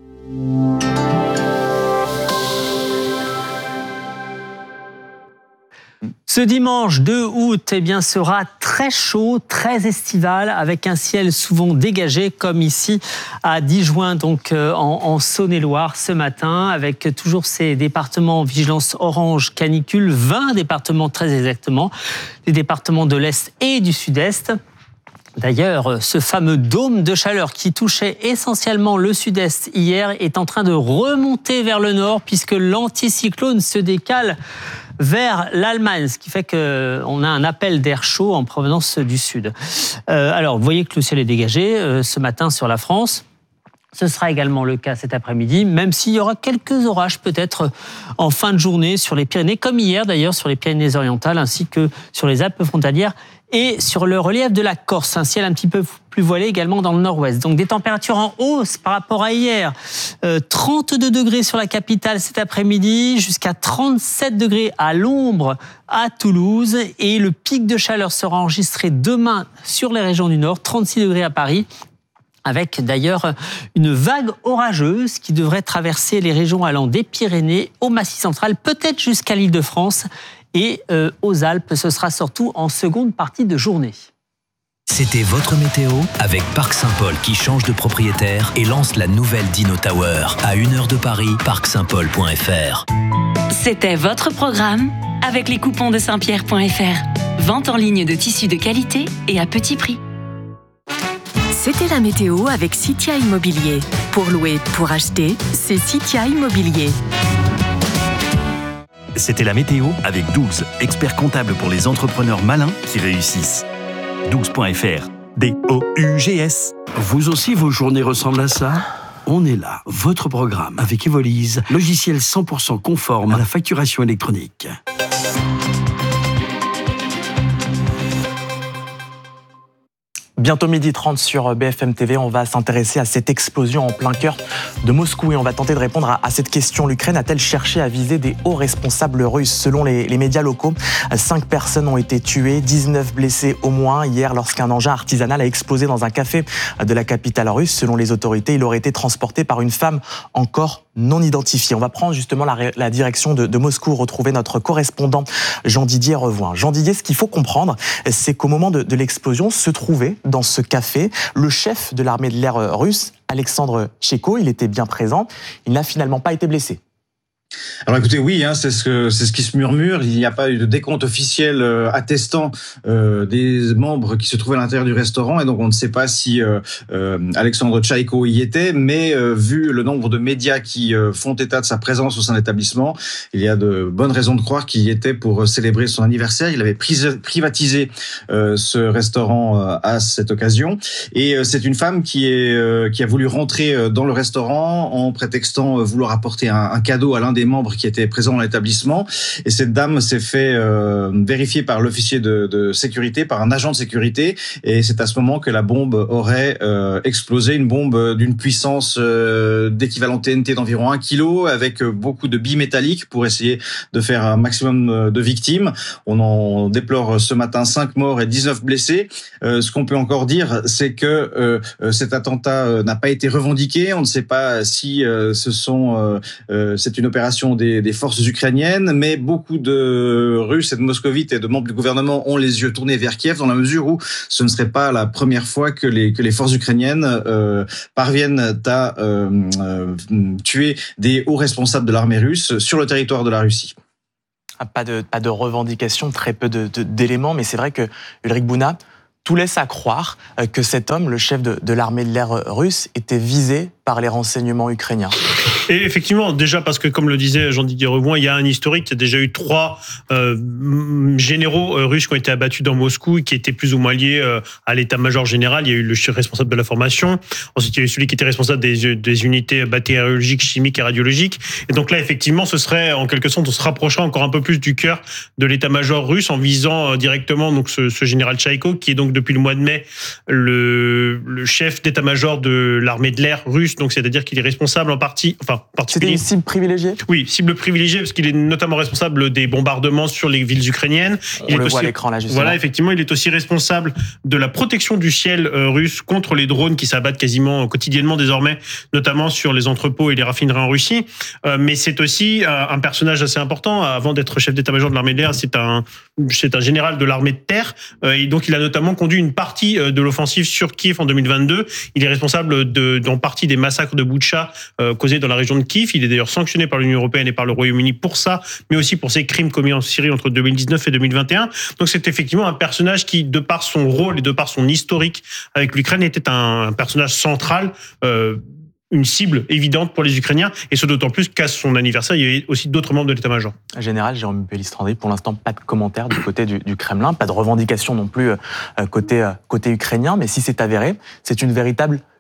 [SPEAKER 16] Ce dimanche deux août eh bien, sera très chaud, très estival, avec un ciel souvent dégagé, comme ici à Digoin, donc euh, en, en Saône-et-Loire ce matin, avec toujours ces départements en vigilance orange canicule, vingt départements très exactement, les départements de l'Est et du Sud-Est. D'ailleurs, ce fameux dôme de chaleur qui touchait essentiellement le sud-est hier est en train de remonter vers le nord, puisque l'anticyclone se décale vers l'Allemagne, ce qui fait qu'on a un appel d'air chaud en provenance du sud. Euh, alors, vous voyez que le ciel est dégagé euh, ce matin sur la France. Ce sera également le cas cet après-midi, même s'il y aura quelques orages peut-être en fin de journée sur les Pyrénées, comme hier d'ailleurs sur les Pyrénées-Orientales, ainsi que sur les Alpes frontalières et sur le relief de la Corse. Un ciel un petit peu plus voilé également dans le nord-ouest. Donc des températures en hausse par rapport à hier. Euh, trente-deux degrés sur la capitale cet après-midi, jusqu'à trente-sept degrés à l'ombre à Toulouse. Et le pic de chaleur sera enregistré demain sur les régions du nord, trente-six degrés à Paris, avec d'ailleurs une vague orageuse qui devrait traverser les régions allant des Pyrénées au Massif central, peut-être jusqu'à l'Île-de-France et euh, aux Alpes. Ce sera surtout en seconde partie de journée.
[SPEAKER 17] C'était votre météo avec Parc Saint-Paul qui change de propriétaire et lance la nouvelle Dino Tower à une heure de Paris, parc saint paul point f r.
[SPEAKER 14] C'était votre programme avec les coupons de saint pierre point f r. Vente en ligne de tissus de qualité et à petit prix.
[SPEAKER 15] C'était la météo avec Citia Immobilier. Pour louer, pour acheter, c'est Citia Immobilier.
[SPEAKER 18] C'était la météo avec Dougs, expert comptable pour les entrepreneurs malins qui réussissent. dougs point f r, D O U G S.
[SPEAKER 1] Vous aussi, vos journées ressemblent à ça ? On est là, votre programme avec Evolise, logiciel cent pour cent conforme à la facturation électronique.
[SPEAKER 2] Bientôt midi trente sur B F M T V, on va s'intéresser à cette explosion en plein cœur de Moscou et on va tenter de répondre à, à cette question. L'Ukraine a-t-elle cherché à viser des hauts responsables russes ? Selon les, les médias locaux, cinq personnes ont été tuées, dix-neuf blessés au moins hier lorsqu'un engin artisanal a explosé dans un café de la capitale russe. Selon les autorités, il aurait été transporté par une femme encore non identifiée. On va prendre justement la, la direction de, de Moscou, retrouver notre correspondant Jean-Didier Revoin. Jean-Didier, ce qu'il faut comprendre, c'est qu'au moment de, de l'explosion se trouvait dans ce café le chef de l'armée de l'air russe, Alexandre Tcheiko. Il était bien présent. Il n'a finalement pas été blessé.
[SPEAKER 19] Alors écoutez, oui, hein, c'est ce que c'est ce qui se murmure. Il n'y a pas eu de décompte officiel euh, attestant euh, des membres qui se trouvaient à l'intérieur du restaurant, et donc on ne sait pas si euh, euh, Alexandre Tcheiko y était. Mais euh, vu le nombre de médias qui euh, font état de sa présence au sein de l'établissement, il y a de bonnes raisons de croire qu'il y était pour célébrer son anniversaire. Il avait pris, privatisé euh, ce restaurant euh, à cette occasion, et euh, c'est une femme qui est euh, qui a voulu rentrer dans le restaurant en prétextant euh, vouloir apporter un, un cadeau à l'un des membres qui étaient présents dans l'établissement, et cette dame s'est fait euh, vérifier par l'officier de, de sécurité, par un agent de sécurité, et c'est à ce moment que la bombe aurait euh, explosé, une bombe d'une puissance euh, d'équivalent T N T d'environ un kilo, avec beaucoup de billes métalliques pour essayer de faire un maximum de victimes. On en déplore ce matin cinq morts et dix-neuf blessés. Euh, ce qu'on peut encore dire, c'est que euh, cet attentat n'a pas été revendiqué. On ne sait pas si euh, ce sont, euh, euh, c'est une opération Des, des forces ukrainiennes, mais beaucoup de Russes et de Moscovites et de membres du gouvernement ont les yeux tournés vers Kiev, dans la mesure où ce ne serait pas la première fois que les, que les forces ukrainiennes euh, parviennent à euh, euh, tuer des hauts responsables de l'armée russe sur le territoire de la Russie.
[SPEAKER 2] Pas de, pas de revendications, très peu de, de, d'éléments, mais c'est vrai que Ulrich Bouna, tout laisse à croire que cet homme, le chef de, de l'armée de l'air russe, était visé par les renseignements ukrainiens.
[SPEAKER 20] Et effectivement, déjà parce que, comme le disait Jean-Didier Revoin, il y a un historique. Il y a déjà eu trois euh, généraux euh, russes qui ont été abattus dans Moscou, qui étaient plus ou moins liés euh, à l'état-major général. Il y a eu le responsable de la formation. Ensuite, il y a eu celui qui était responsable des, des unités bactériologiques, chimiques et radiologiques. Et donc là, effectivement, ce serait, en quelque sorte, on se rapprocherait encore un peu plus du cœur de l'état-major russe en visant euh, directement donc ce, ce général Tcheiko, qui est donc depuis le mois de mai le, le chef d'état-major de l'armée de l'air russe. Donc, c'est-à-dire qu'il est responsable en partie, enfin, en particulier.
[SPEAKER 2] C'était une cible privilégiée ?
[SPEAKER 20] Oui, cible privilégiée, parce qu'il est notamment responsable des bombardements sur les villes ukrainiennes.
[SPEAKER 2] On
[SPEAKER 20] il
[SPEAKER 2] le
[SPEAKER 20] est
[SPEAKER 2] voit
[SPEAKER 20] aussi,
[SPEAKER 2] à l'écran, là, justement.
[SPEAKER 20] Voilà, effectivement, il est aussi responsable de la protection du ciel euh, russe contre les drones qui s'abattent quasiment quotidiennement désormais, notamment sur les entrepôts et les raffineries en Russie. Euh, mais c'est aussi euh, un personnage assez important. Avant d'être chef d'état-major de l'armée de l'air, c'est un, c'est un général de l'armée de terre. Euh, et donc, il a notamment conduit une partie euh, de l'offensive sur Kiev en deux mille vingt-deux. Il est responsable de, d'en partie des massacres de Boutcha euh, causés dans la région de Kiev. Il est d'ailleurs sanctionné par l'Union européenne et par le Royaume-Uni pour ça, mais aussi pour ses crimes commis en Syrie entre deux mille dix-neuf et deux mille vingt et un. Donc c'est effectivement un personnage qui, de par son rôle et de par son historique avec l'Ukraine, était un, un personnage central, euh, une cible évidente pour les Ukrainiens, et ce d'autant plus qu'à son anniversaire, il y avait aussi d'autres membres de l'état-major.
[SPEAKER 2] Général Jérôme Pellistrandi, pour l'instant, pas de commentaires du côté du, du Kremlin, pas de revendication non plus euh, côté, euh, côté ukrainien, mais si c'est avéré, c'est une véritable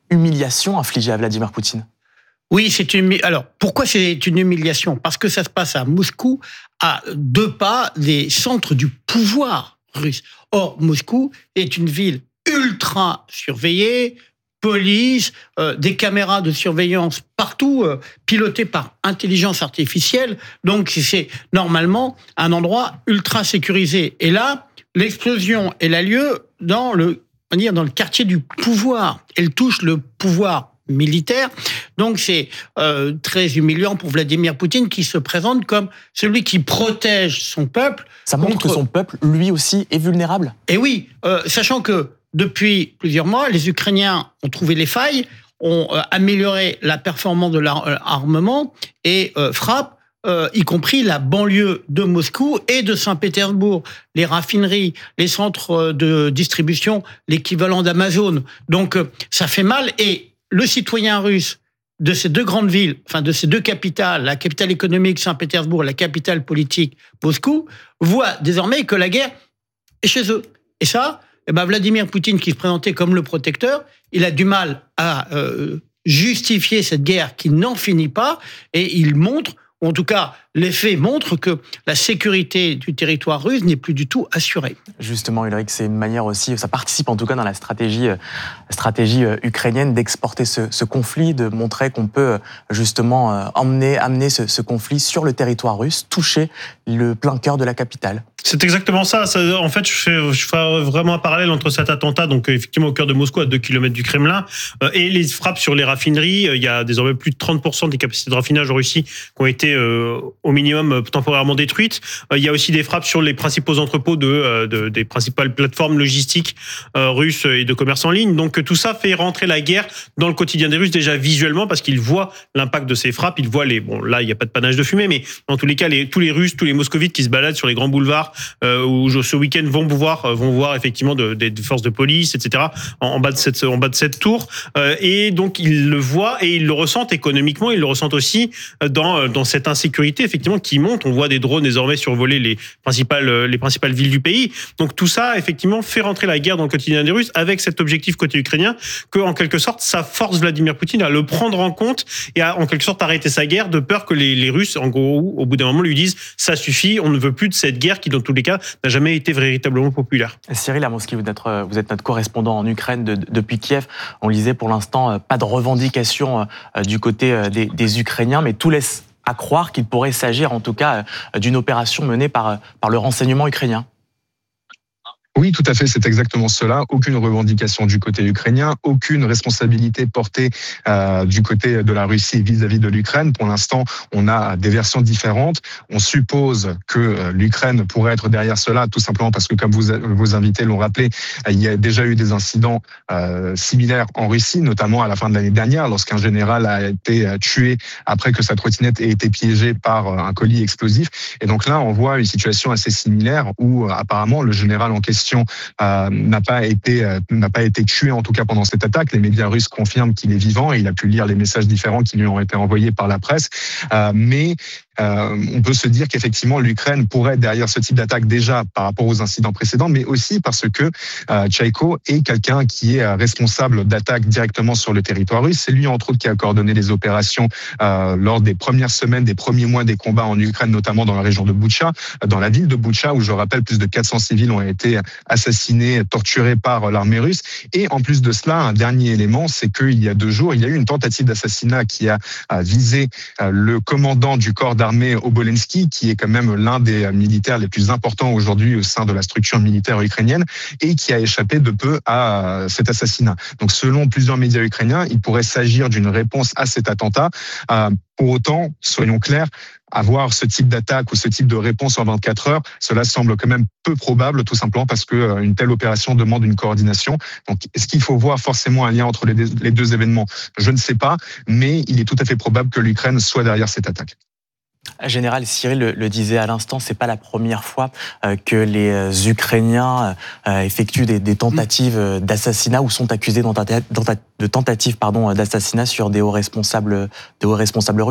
[SPEAKER 2] humiliation infligée à Vladimir Poutine.
[SPEAKER 21] Oui, c'est une. Alors, pourquoi c'est une humiliation ? Parce que ça se passe à Moscou, à deux pas des centres du pouvoir russe. Or, Moscou est une ville ultra surveillée, police, euh, des caméras de surveillance partout, euh, pilotées par intelligence artificielle. Donc, c'est normalement un endroit ultra sécurisé. Et là, l'explosion, elle a lieu dans le, on va dire, dans le quartier du pouvoir. Elle touche le pouvoir militaire. Donc c'est euh, très humiliant pour Vladimir Poutine qui se présente comme celui qui protège son peuple.
[SPEAKER 2] Ça montre contre... que son peuple, lui aussi, est vulnérable.
[SPEAKER 21] Et oui, euh, sachant que depuis plusieurs mois, les Ukrainiens ont trouvé les failles, ont euh, amélioré la performance de l'armement et euh, frappent Euh, y compris la banlieue de Moscou et de Saint-Pétersbourg, les raffineries, les centres de distribution, l'équivalent d'Amazon. Donc, euh, ça fait mal. Et le citoyen russe de ces deux grandes villes, enfin de ces deux capitales, la capitale économique Saint-Pétersbourg, la capitale politique Moscou, voit désormais que la guerre est chez eux. Et ça, eh ben Vladimir Poutine, qui se présentait comme le protecteur, il a du mal à euh, justifier cette guerre qui n'en finit pas, et il montre, ou en tout cas, les faits montrent que la sécurité du territoire russe n'est plus du tout assurée.
[SPEAKER 2] Justement, Ulrich, c'est une manière aussi, ça participe en tout cas dans la stratégie, la stratégie ukrainienne d'exporter ce, ce conflit, de montrer qu'on peut justement emmener, amener ce, ce conflit sur le territoire russe, toucher le plein cœur de la capitale.
[SPEAKER 20] C'est exactement ça. ça. En fait, je fais, je fais vraiment un parallèle entre cet attentat, donc effectivement au cœur de Moscou, à deux kilomètres du Kremlin, euh, et les frappes sur les raffineries. Il y a désormais plus de trente pour cent des capacités de raffinage en Russie qui ont été euh, au minimum euh, temporairement détruites. Euh, il y a aussi des frappes sur les principaux entrepôts de, euh, de des principales plateformes logistiques euh, russes et de commerce en ligne. Donc tout ça fait rentrer la guerre dans le quotidien des Russes déjà visuellement, parce qu'ils voient l'impact de ces frappes. Ils voient les bon là il y a pas de panache de fumée, mais dans tous les cas les, tous les Russes, tous les moscovites qui se baladent sur les grands boulevards Euh, où ce week-end vont pouvoir vont voir effectivement de, de, de forces de police, et cetera. En, en bas de cette en bas de cette tour, euh, et donc ils le voient et ils le ressentent économiquement, ils le ressentent aussi dans dans cette insécurité effectivement qui monte. On voit des drones désormais survoler les principales les principales villes du pays. Donc tout ça effectivement fait rentrer la guerre dans le quotidien des Russes, avec cet objectif côté ukrainien que en quelque sorte ça force Vladimir Poutine à le prendre en compte et à en quelque sorte arrêter sa guerre, de peur que les, les Russes en gros au bout d'un moment lui disent ça suffit, on ne veut plus de cette guerre qui dans tous les cas n'a jamais été véritablement populaire.
[SPEAKER 2] Cyril Amoski, vous êtes, vous êtes notre correspondant en Ukraine de, de, depuis Kiev. On lisait pour l'instant pas de revendication du côté des, des Ukrainiens, mais tout laisse à croire qu'il pourrait s'agir en tout cas d'une opération menée par, par le renseignement ukrainien.
[SPEAKER 22] Oui, tout à fait, c'est exactement cela. Aucune revendication du côté ukrainien, aucune responsabilité portée euh, du côté de la Russie vis-à-vis de l'Ukraine. Pour l'instant, on a des versions différentes. On suppose que l'Ukraine pourrait être derrière cela, tout simplement parce que, comme vous, vos invités l'ont rappelé, il y a déjà eu des incidents euh, similaires en Russie, notamment à la fin de l'année dernière, lorsqu'un général a été tué après que sa trottinette ait été piégée par un colis explosif. Et donc là, on voit une situation assez similaire où, apparemment, le général en question Euh, n'a pas été euh, n'a pas été tué, en tout cas pendant cette attaque. Les médias russes confirment qu'il est vivant et il a pu lire les messages différents qui lui ont été envoyés par la presse. Euh, mais euh, on peut se dire qu'effectivement l'Ukraine pourrait être derrière ce type d'attaque déjà par rapport aux incidents précédents, mais aussi parce que euh, Chaïko est quelqu'un qui est responsable d'attaques directement sur le territoire russe. C'est lui entre autres qui a coordonné les opérations euh, lors des premières semaines, des premiers mois des combats en Ukraine, notamment dans la région de Boutcha, dans la ville de Boutcha, où je rappelle plus de quatre cents civils ont été assassinés, torturés par l'armée russe. Et en plus de cela, un dernier élément, c'est qu'il y a deux jours, il y a eu une tentative d'assassinat qui a visé le commandant du corps d'armée Obolensky, qui est quand même l'un des militaires les plus importants aujourd'hui au sein de la structure militaire ukrainienne, et qui a échappé de peu à cet assassinat. Donc selon plusieurs médias ukrainiens, il pourrait s'agir d'une réponse à cet attentat. Pour autant, soyons clairs, avoir ce type d'attaque ou ce type de réponse en vingt-quatre heures, cela semble quand même peu probable, tout simplement parce que une telle opération demande une coordination. Donc, est-ce qu'il faut voir forcément un lien entre les deux, les deux événements ? Je ne sais pas, mais il est tout à fait probable que l'Ukraine soit derrière cette attaque.
[SPEAKER 2] Général, Cyril le, le disait à l'instant, c'est pas la première fois euh, que les euh, Ukrainiens euh, effectuent des, des tentatives euh, d'assassinat ou sont accusés de tentatives pardon, d'assassinat sur des hauts responsables, des hauts responsables russes.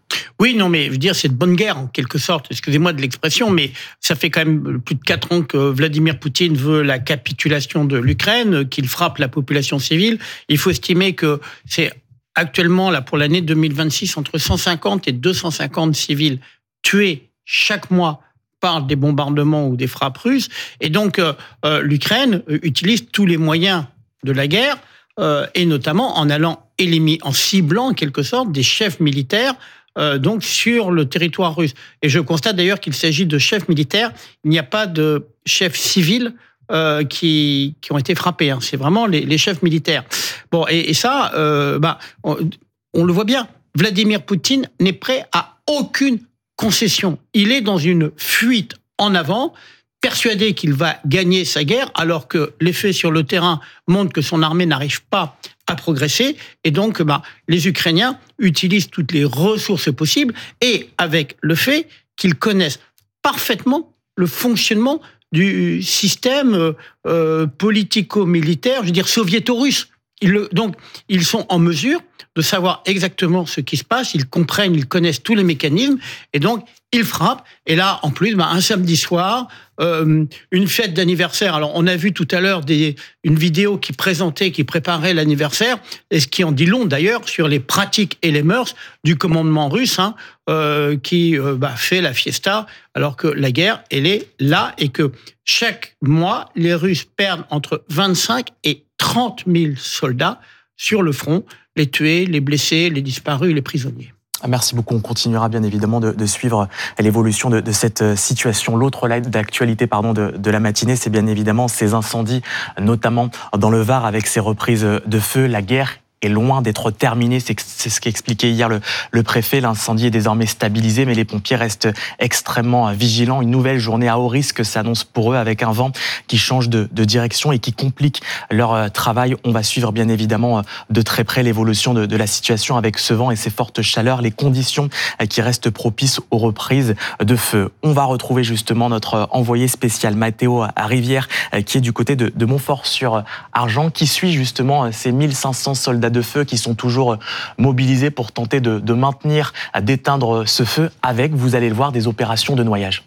[SPEAKER 21] Oui, non, mais je veux dire, c'est de bonne guerre, en quelque sorte. Excusez-moi de l'expression, mais ça fait quand même plus de quatre ans que Vladimir Poutine veut la capitulation de l'Ukraine, qu'il frappe la population civile. Il faut estimer que c'est actuellement, là, pour l'année deux mille vingt-six, entre cent cinquante et deux cent cinquante civils tués chaque mois par des bombardements ou des frappes russes. Et donc, euh, euh, l'Ukraine utilise tous les moyens de la guerre, euh, et notamment en allant éliminer, en ciblant en quelque sorte des chefs militaires euh, donc sur le territoire russe. Et je constate d'ailleurs qu'il s'agit de chefs militaires. Il n'y a pas de chefs civils euh, qui qui ont été frappés. Hein. C'est vraiment les, les chefs militaires. Bon, et, et ça, euh, bah, on, on le voit bien. Vladimir Poutine n'est prêt à aucune concession. Il est dans une fuite en avant, persuadé qu'il va gagner sa guerre, alors que les faits sur le terrain montrent que son armée n'arrive pas à progresser. Et donc, bah, les Ukrainiens utilisent toutes les ressources possibles, et avec le fait qu'ils connaissent parfaitement le fonctionnement du système euh, politico-militaire, je veux dire soviéto-russe. Ils le, donc, ils sont en mesure de savoir exactement ce qui se passe, ils comprennent, ils connaissent tous les mécanismes, et donc ils frappent. Et là, en plus, bah, un samedi soir, euh, une fête d'anniversaire. Alors, on a vu tout à l'heure des, une vidéo qui présentait, qui préparait l'anniversaire, et ce qui en dit long d'ailleurs sur les pratiques et les mœurs du commandement russe, hein, euh, qui euh, bah, fait la fiesta, alors que la guerre, elle est là, et que chaque mois, les Russes perdent entre vingt-cinq et trente mille soldats sur le front, les tués, les blessés, les disparus, les prisonniers.
[SPEAKER 2] Merci beaucoup. On continuera bien évidemment de, de suivre l'évolution de, de cette situation. L'autre live d'actualité pardon, de, de la matinée, c'est bien évidemment ces incendies, notamment dans le Var avec ces reprises de feu. La guerre est loin d'être terminée. C'est, c'est ce qu'expliquait hier le, le préfet. L'incendie est désormais stabilisé, mais les pompiers restent extrêmement vigilants. Une nouvelle journée à haut risque s'annonce pour eux avec un vent qui change de, de direction et qui complique leur travail. On va suivre bien évidemment de très près l'évolution de, de la situation avec ce vent et ces fortes chaleurs, les conditions qui restent propices aux reprises de feu. On va retrouver justement notre envoyé spécial Mathéo à Rivière, qui est du côté de, de Montfort-sur-Argent, qui suit justement ces mille cinq cents soldats de feu qui sont toujours mobilisés pour tenter de, de maintenir, d'éteindre ce feu avec, vous allez le voir, des opérations de noyage.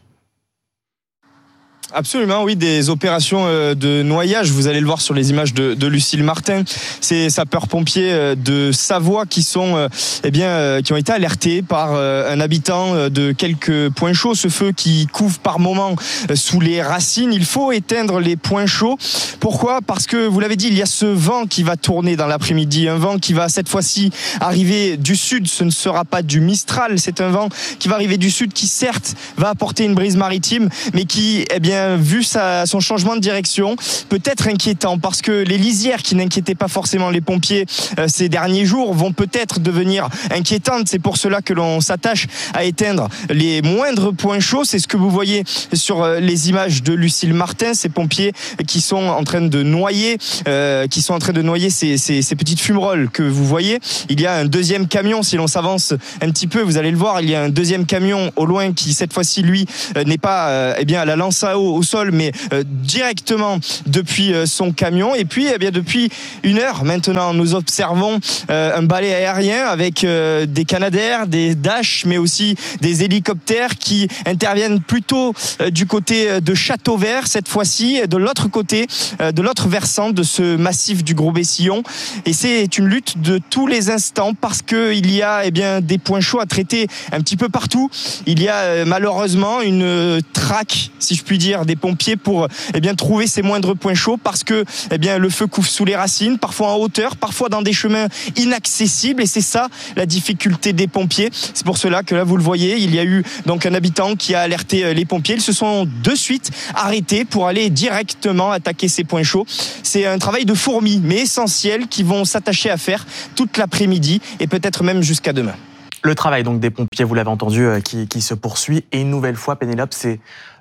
[SPEAKER 3] Absolument, oui, des opérations de noyage. Vous allez le voir sur les images de, de Lucille Martin. Ces sapeurs-pompiers de Savoie qui sont, eh bien, qui ont été alertés par un habitant de quelques points chauds. Ce feu qui couve par moments sous les racines. Il faut éteindre les points chauds. Pourquoi ? Parce que, vous l'avez dit, il y a ce vent qui va tourner dans l'après-midi. Un vent qui va cette fois-ci arriver du sud. Ce ne sera pas du Mistral. C'est un vent qui va arriver du sud qui, certes, va apporter une brise maritime, mais qui, eh bien, vu sa, son changement de direction, peut être inquiétant parce que les lisières qui n'inquiétaient pas forcément les pompiers euh, ces derniers jours vont peut-être devenir inquiétantes. C'est pour cela que l'on s'attache à éteindre les moindres points chauds. C'est ce que vous voyez sur euh, les images de Lucille Martin, ces pompiers qui sont en train de noyer, euh, qui sont en train de noyer ces, ces, ces petites fumerolles que vous voyez. Il y a un deuxième camion, si l'on s'avance un petit peu, vous allez le voir, il y a un deuxième camion au loin qui cette fois-ci lui euh, n'est pas euh, eh bien à la lance à eau au sol, mais euh, directement depuis euh, son camion. Et puis, eh bien, depuis une heure maintenant, nous observons euh, un balai aérien avec euh, des Canadair, des Dash, mais aussi des hélicoptères qui interviennent plutôt euh, du côté de Châteauvert cette fois-ci, de l'autre côté, euh, de l'autre versant de ce massif du Gros Bessillon. Et c'est une lutte de tous les instants parce que il y a eh bien des points chauds à traiter un petit peu partout. Il y a euh, malheureusement une euh, traque, si je puis dire, des pompiers pour eh bien trouver ces moindres points chauds parce que eh bien le feu couve sous les racines, parfois en hauteur, parfois dans des chemins inaccessibles, et c'est ça la difficulté des pompiers. C'est pour cela que là vous le voyez, il y a eu donc un habitant qui a alerté les pompiers. Ils se sont de suite arrêtés pour aller directement attaquer ces points chauds. C'est un travail de fourmi mais essentiel qu'ils vont s'attacher à faire toute l'après-midi et peut-être même jusqu'à demain.
[SPEAKER 2] Le travail donc des pompiers, vous l'avez entendu, qui, qui se poursuit. Et une nouvelle fois, Pénélope, c'est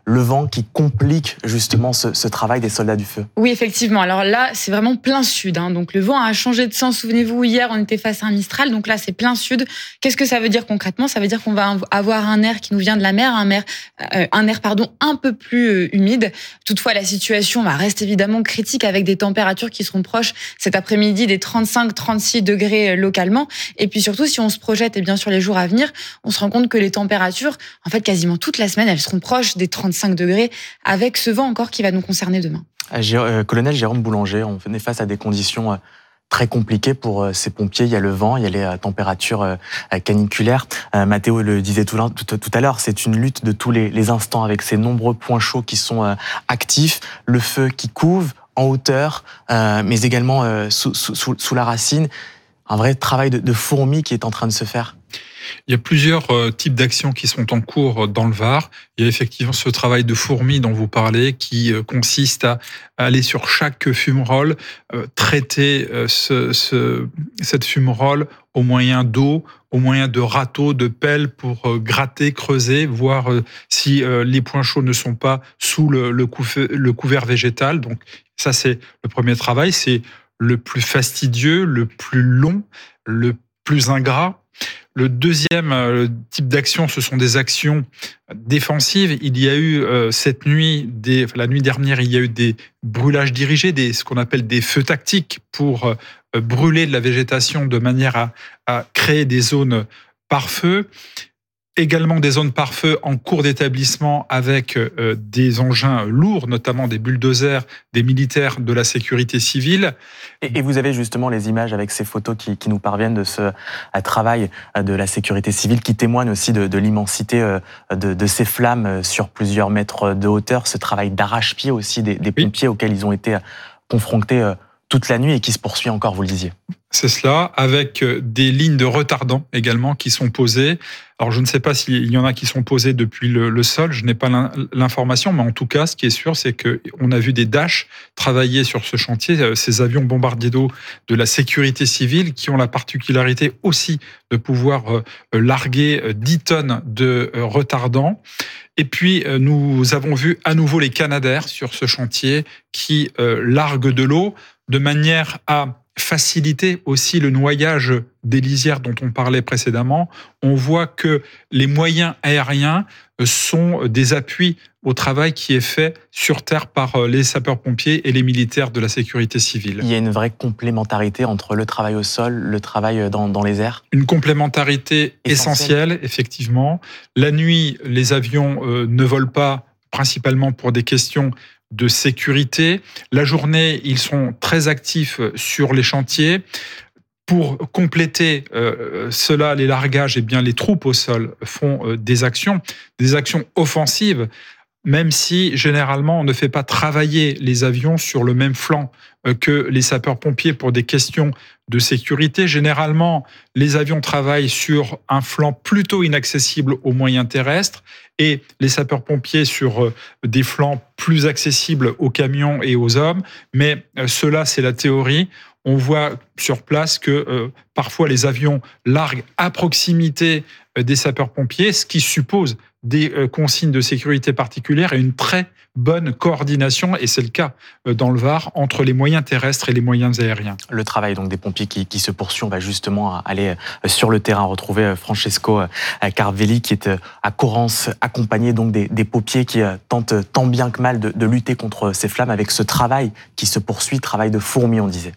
[SPEAKER 2] le vent qui complique justement ce, ce travail des soldats du feu.
[SPEAKER 4] Oui, effectivement. Alors là, c'est vraiment plein sud. Hein. Donc le vent a changé de sens. Souvenez-vous, hier, on était face à un Mistral. Donc là, c'est plein sud. Qu'est-ce que ça veut dire concrètement ? Ça veut dire qu'on va avoir un air qui nous vient de la mer, un air, euh, un air pardon, un peu plus euh, humide. Toutefois, la situation va reste évidemment critique avec des températures qui seront proches cet après-midi des trente-cinq à trente-six degrés localement. Et puis surtout, si on se projette et bien sur les jours à venir, on se rend compte que les températures, en fait, quasiment toute la semaine, elles seront proches des trente-cinq degrés avec ce vent encore qui va nous concerner demain.
[SPEAKER 2] Euh, colonel Jérôme Boulanger, on est face à des conditions très compliquées pour ces pompiers. Il y a le vent, il y a les températures caniculaires. Euh, Mathéo le disait tout, tout, tout à l'heure, c'est une lutte de tous les, les instants avec ces nombreux points chauds qui sont euh, actifs, le feu qui couve en hauteur, euh, mais également euh, sous, sous, sous la racine. Un vrai travail de, de fourmi qui est en train de se faire.
[SPEAKER 9] Il y a plusieurs euh, types d'actions qui sont en cours dans le Var. Il y a effectivement ce travail de fourmi dont vous parlez qui euh, consiste à, à aller sur chaque fumerole, euh, traiter euh, ce, ce, cette fumerole au moyen d'eau, au moyen de râteaux, de pelles pour euh, gratter, creuser, voir euh, si euh, les points chauds ne sont pas sous le, le, couvert, le couvert végétal. Donc ça, c'est le premier travail. C'est le plus fastidieux, le plus long, le plus ingrat. Le deuxième type d'action, ce sont des actions défensives. Il y a eu euh, cette nuit, des, enfin, la nuit dernière, il y a eu des brûlages dirigés, des, ce qu'on appelle des feux tactiques pour euh, brûler de la végétation de manière à, à créer des zones par feu. Également des zones par feu en cours d'établissement avec euh, des engins lourds, notamment des bulldozers, des militaires de la sécurité civile.
[SPEAKER 2] Et, et vous avez justement les images avec ces photos qui, qui nous parviennent de ce euh, travail de la sécurité civile qui témoignent aussi de, de l'immensité euh, de, de ces flammes sur plusieurs mètres de hauteur, ce travail d'arrache-pied aussi des, des pompiers oui. auxquels ils ont été confrontés euh, toute la nuit et qui se poursuit encore, vous le disiez.
[SPEAKER 9] C'est cela, avec des lignes de retardants également qui sont posées. Alors je ne sais pas s'il y en a qui sont posées depuis le, le sol, je n'ai pas l'information, mais en tout cas, ce qui est sûr, c'est qu'on a vu des Dash travailler sur ce chantier, ces avions bombardiers d'eau de la sécurité civile qui ont la particularité aussi de pouvoir larguer dix tonnes de retardants. Et puis, nous avons vu à nouveau les Canadair sur ce chantier qui larguent de l'eau de manière à faciliter aussi le noyage des lisières dont on parlait précédemment. On voit que les moyens aériens sont des appuis au travail qui est fait sur terre par les sapeurs-pompiers et les militaires de la sécurité civile.
[SPEAKER 2] Il y a une vraie complémentarité entre le travail au sol, le travail dans, dans les airs.
[SPEAKER 9] Une complémentarité essentielle, essentielle, effectivement. La nuit, les avions euh, ne volent pas, principalement pour des questions de sécurité. La journée, ils sont très actifs sur les chantiers. Pour compléter euh, cela, les largages, eh bien, les troupes au sol font euh, des actions, des actions offensives, même si généralement on ne fait pas travailler les avions sur le même flanc euh, que les sapeurs-pompiers pour des questions de sécurité. Généralement, les avions travaillent sur un flanc plutôt inaccessible aux moyens terrestres et les sapeurs-pompiers sur euh, des flancs plus accessibles aux camions et aux hommes. Mais euh, cela, c'est la théorie. On voit sur place que euh, parfois les avions larguent à proximité euh, des sapeurs-pompiers, ce qui suppose des euh, consignes de sécurité particulières et une très bonne coordination, et c'est le cas euh, dans le Var, entre les moyens terrestres et les moyens aériens.
[SPEAKER 2] Le travail donc des pompiers qui, qui se poursuit, on va justement aller euh, sur le terrain, retrouver euh, Francesco euh, Carvelli qui est euh, à Corrence, accompagné donc des, des pompiers qui euh, tentent tant bien que mal de, de lutter contre ces flammes avec ce travail qui se poursuit, travail de fourmi on disait.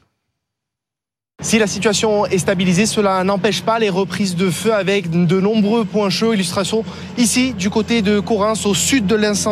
[SPEAKER 6] Si la situation est stabilisée, cela n'empêche pas les reprises de feu avec de nombreux points chauds. Illustration ici du côté de Corrence, au sud de l'incendie.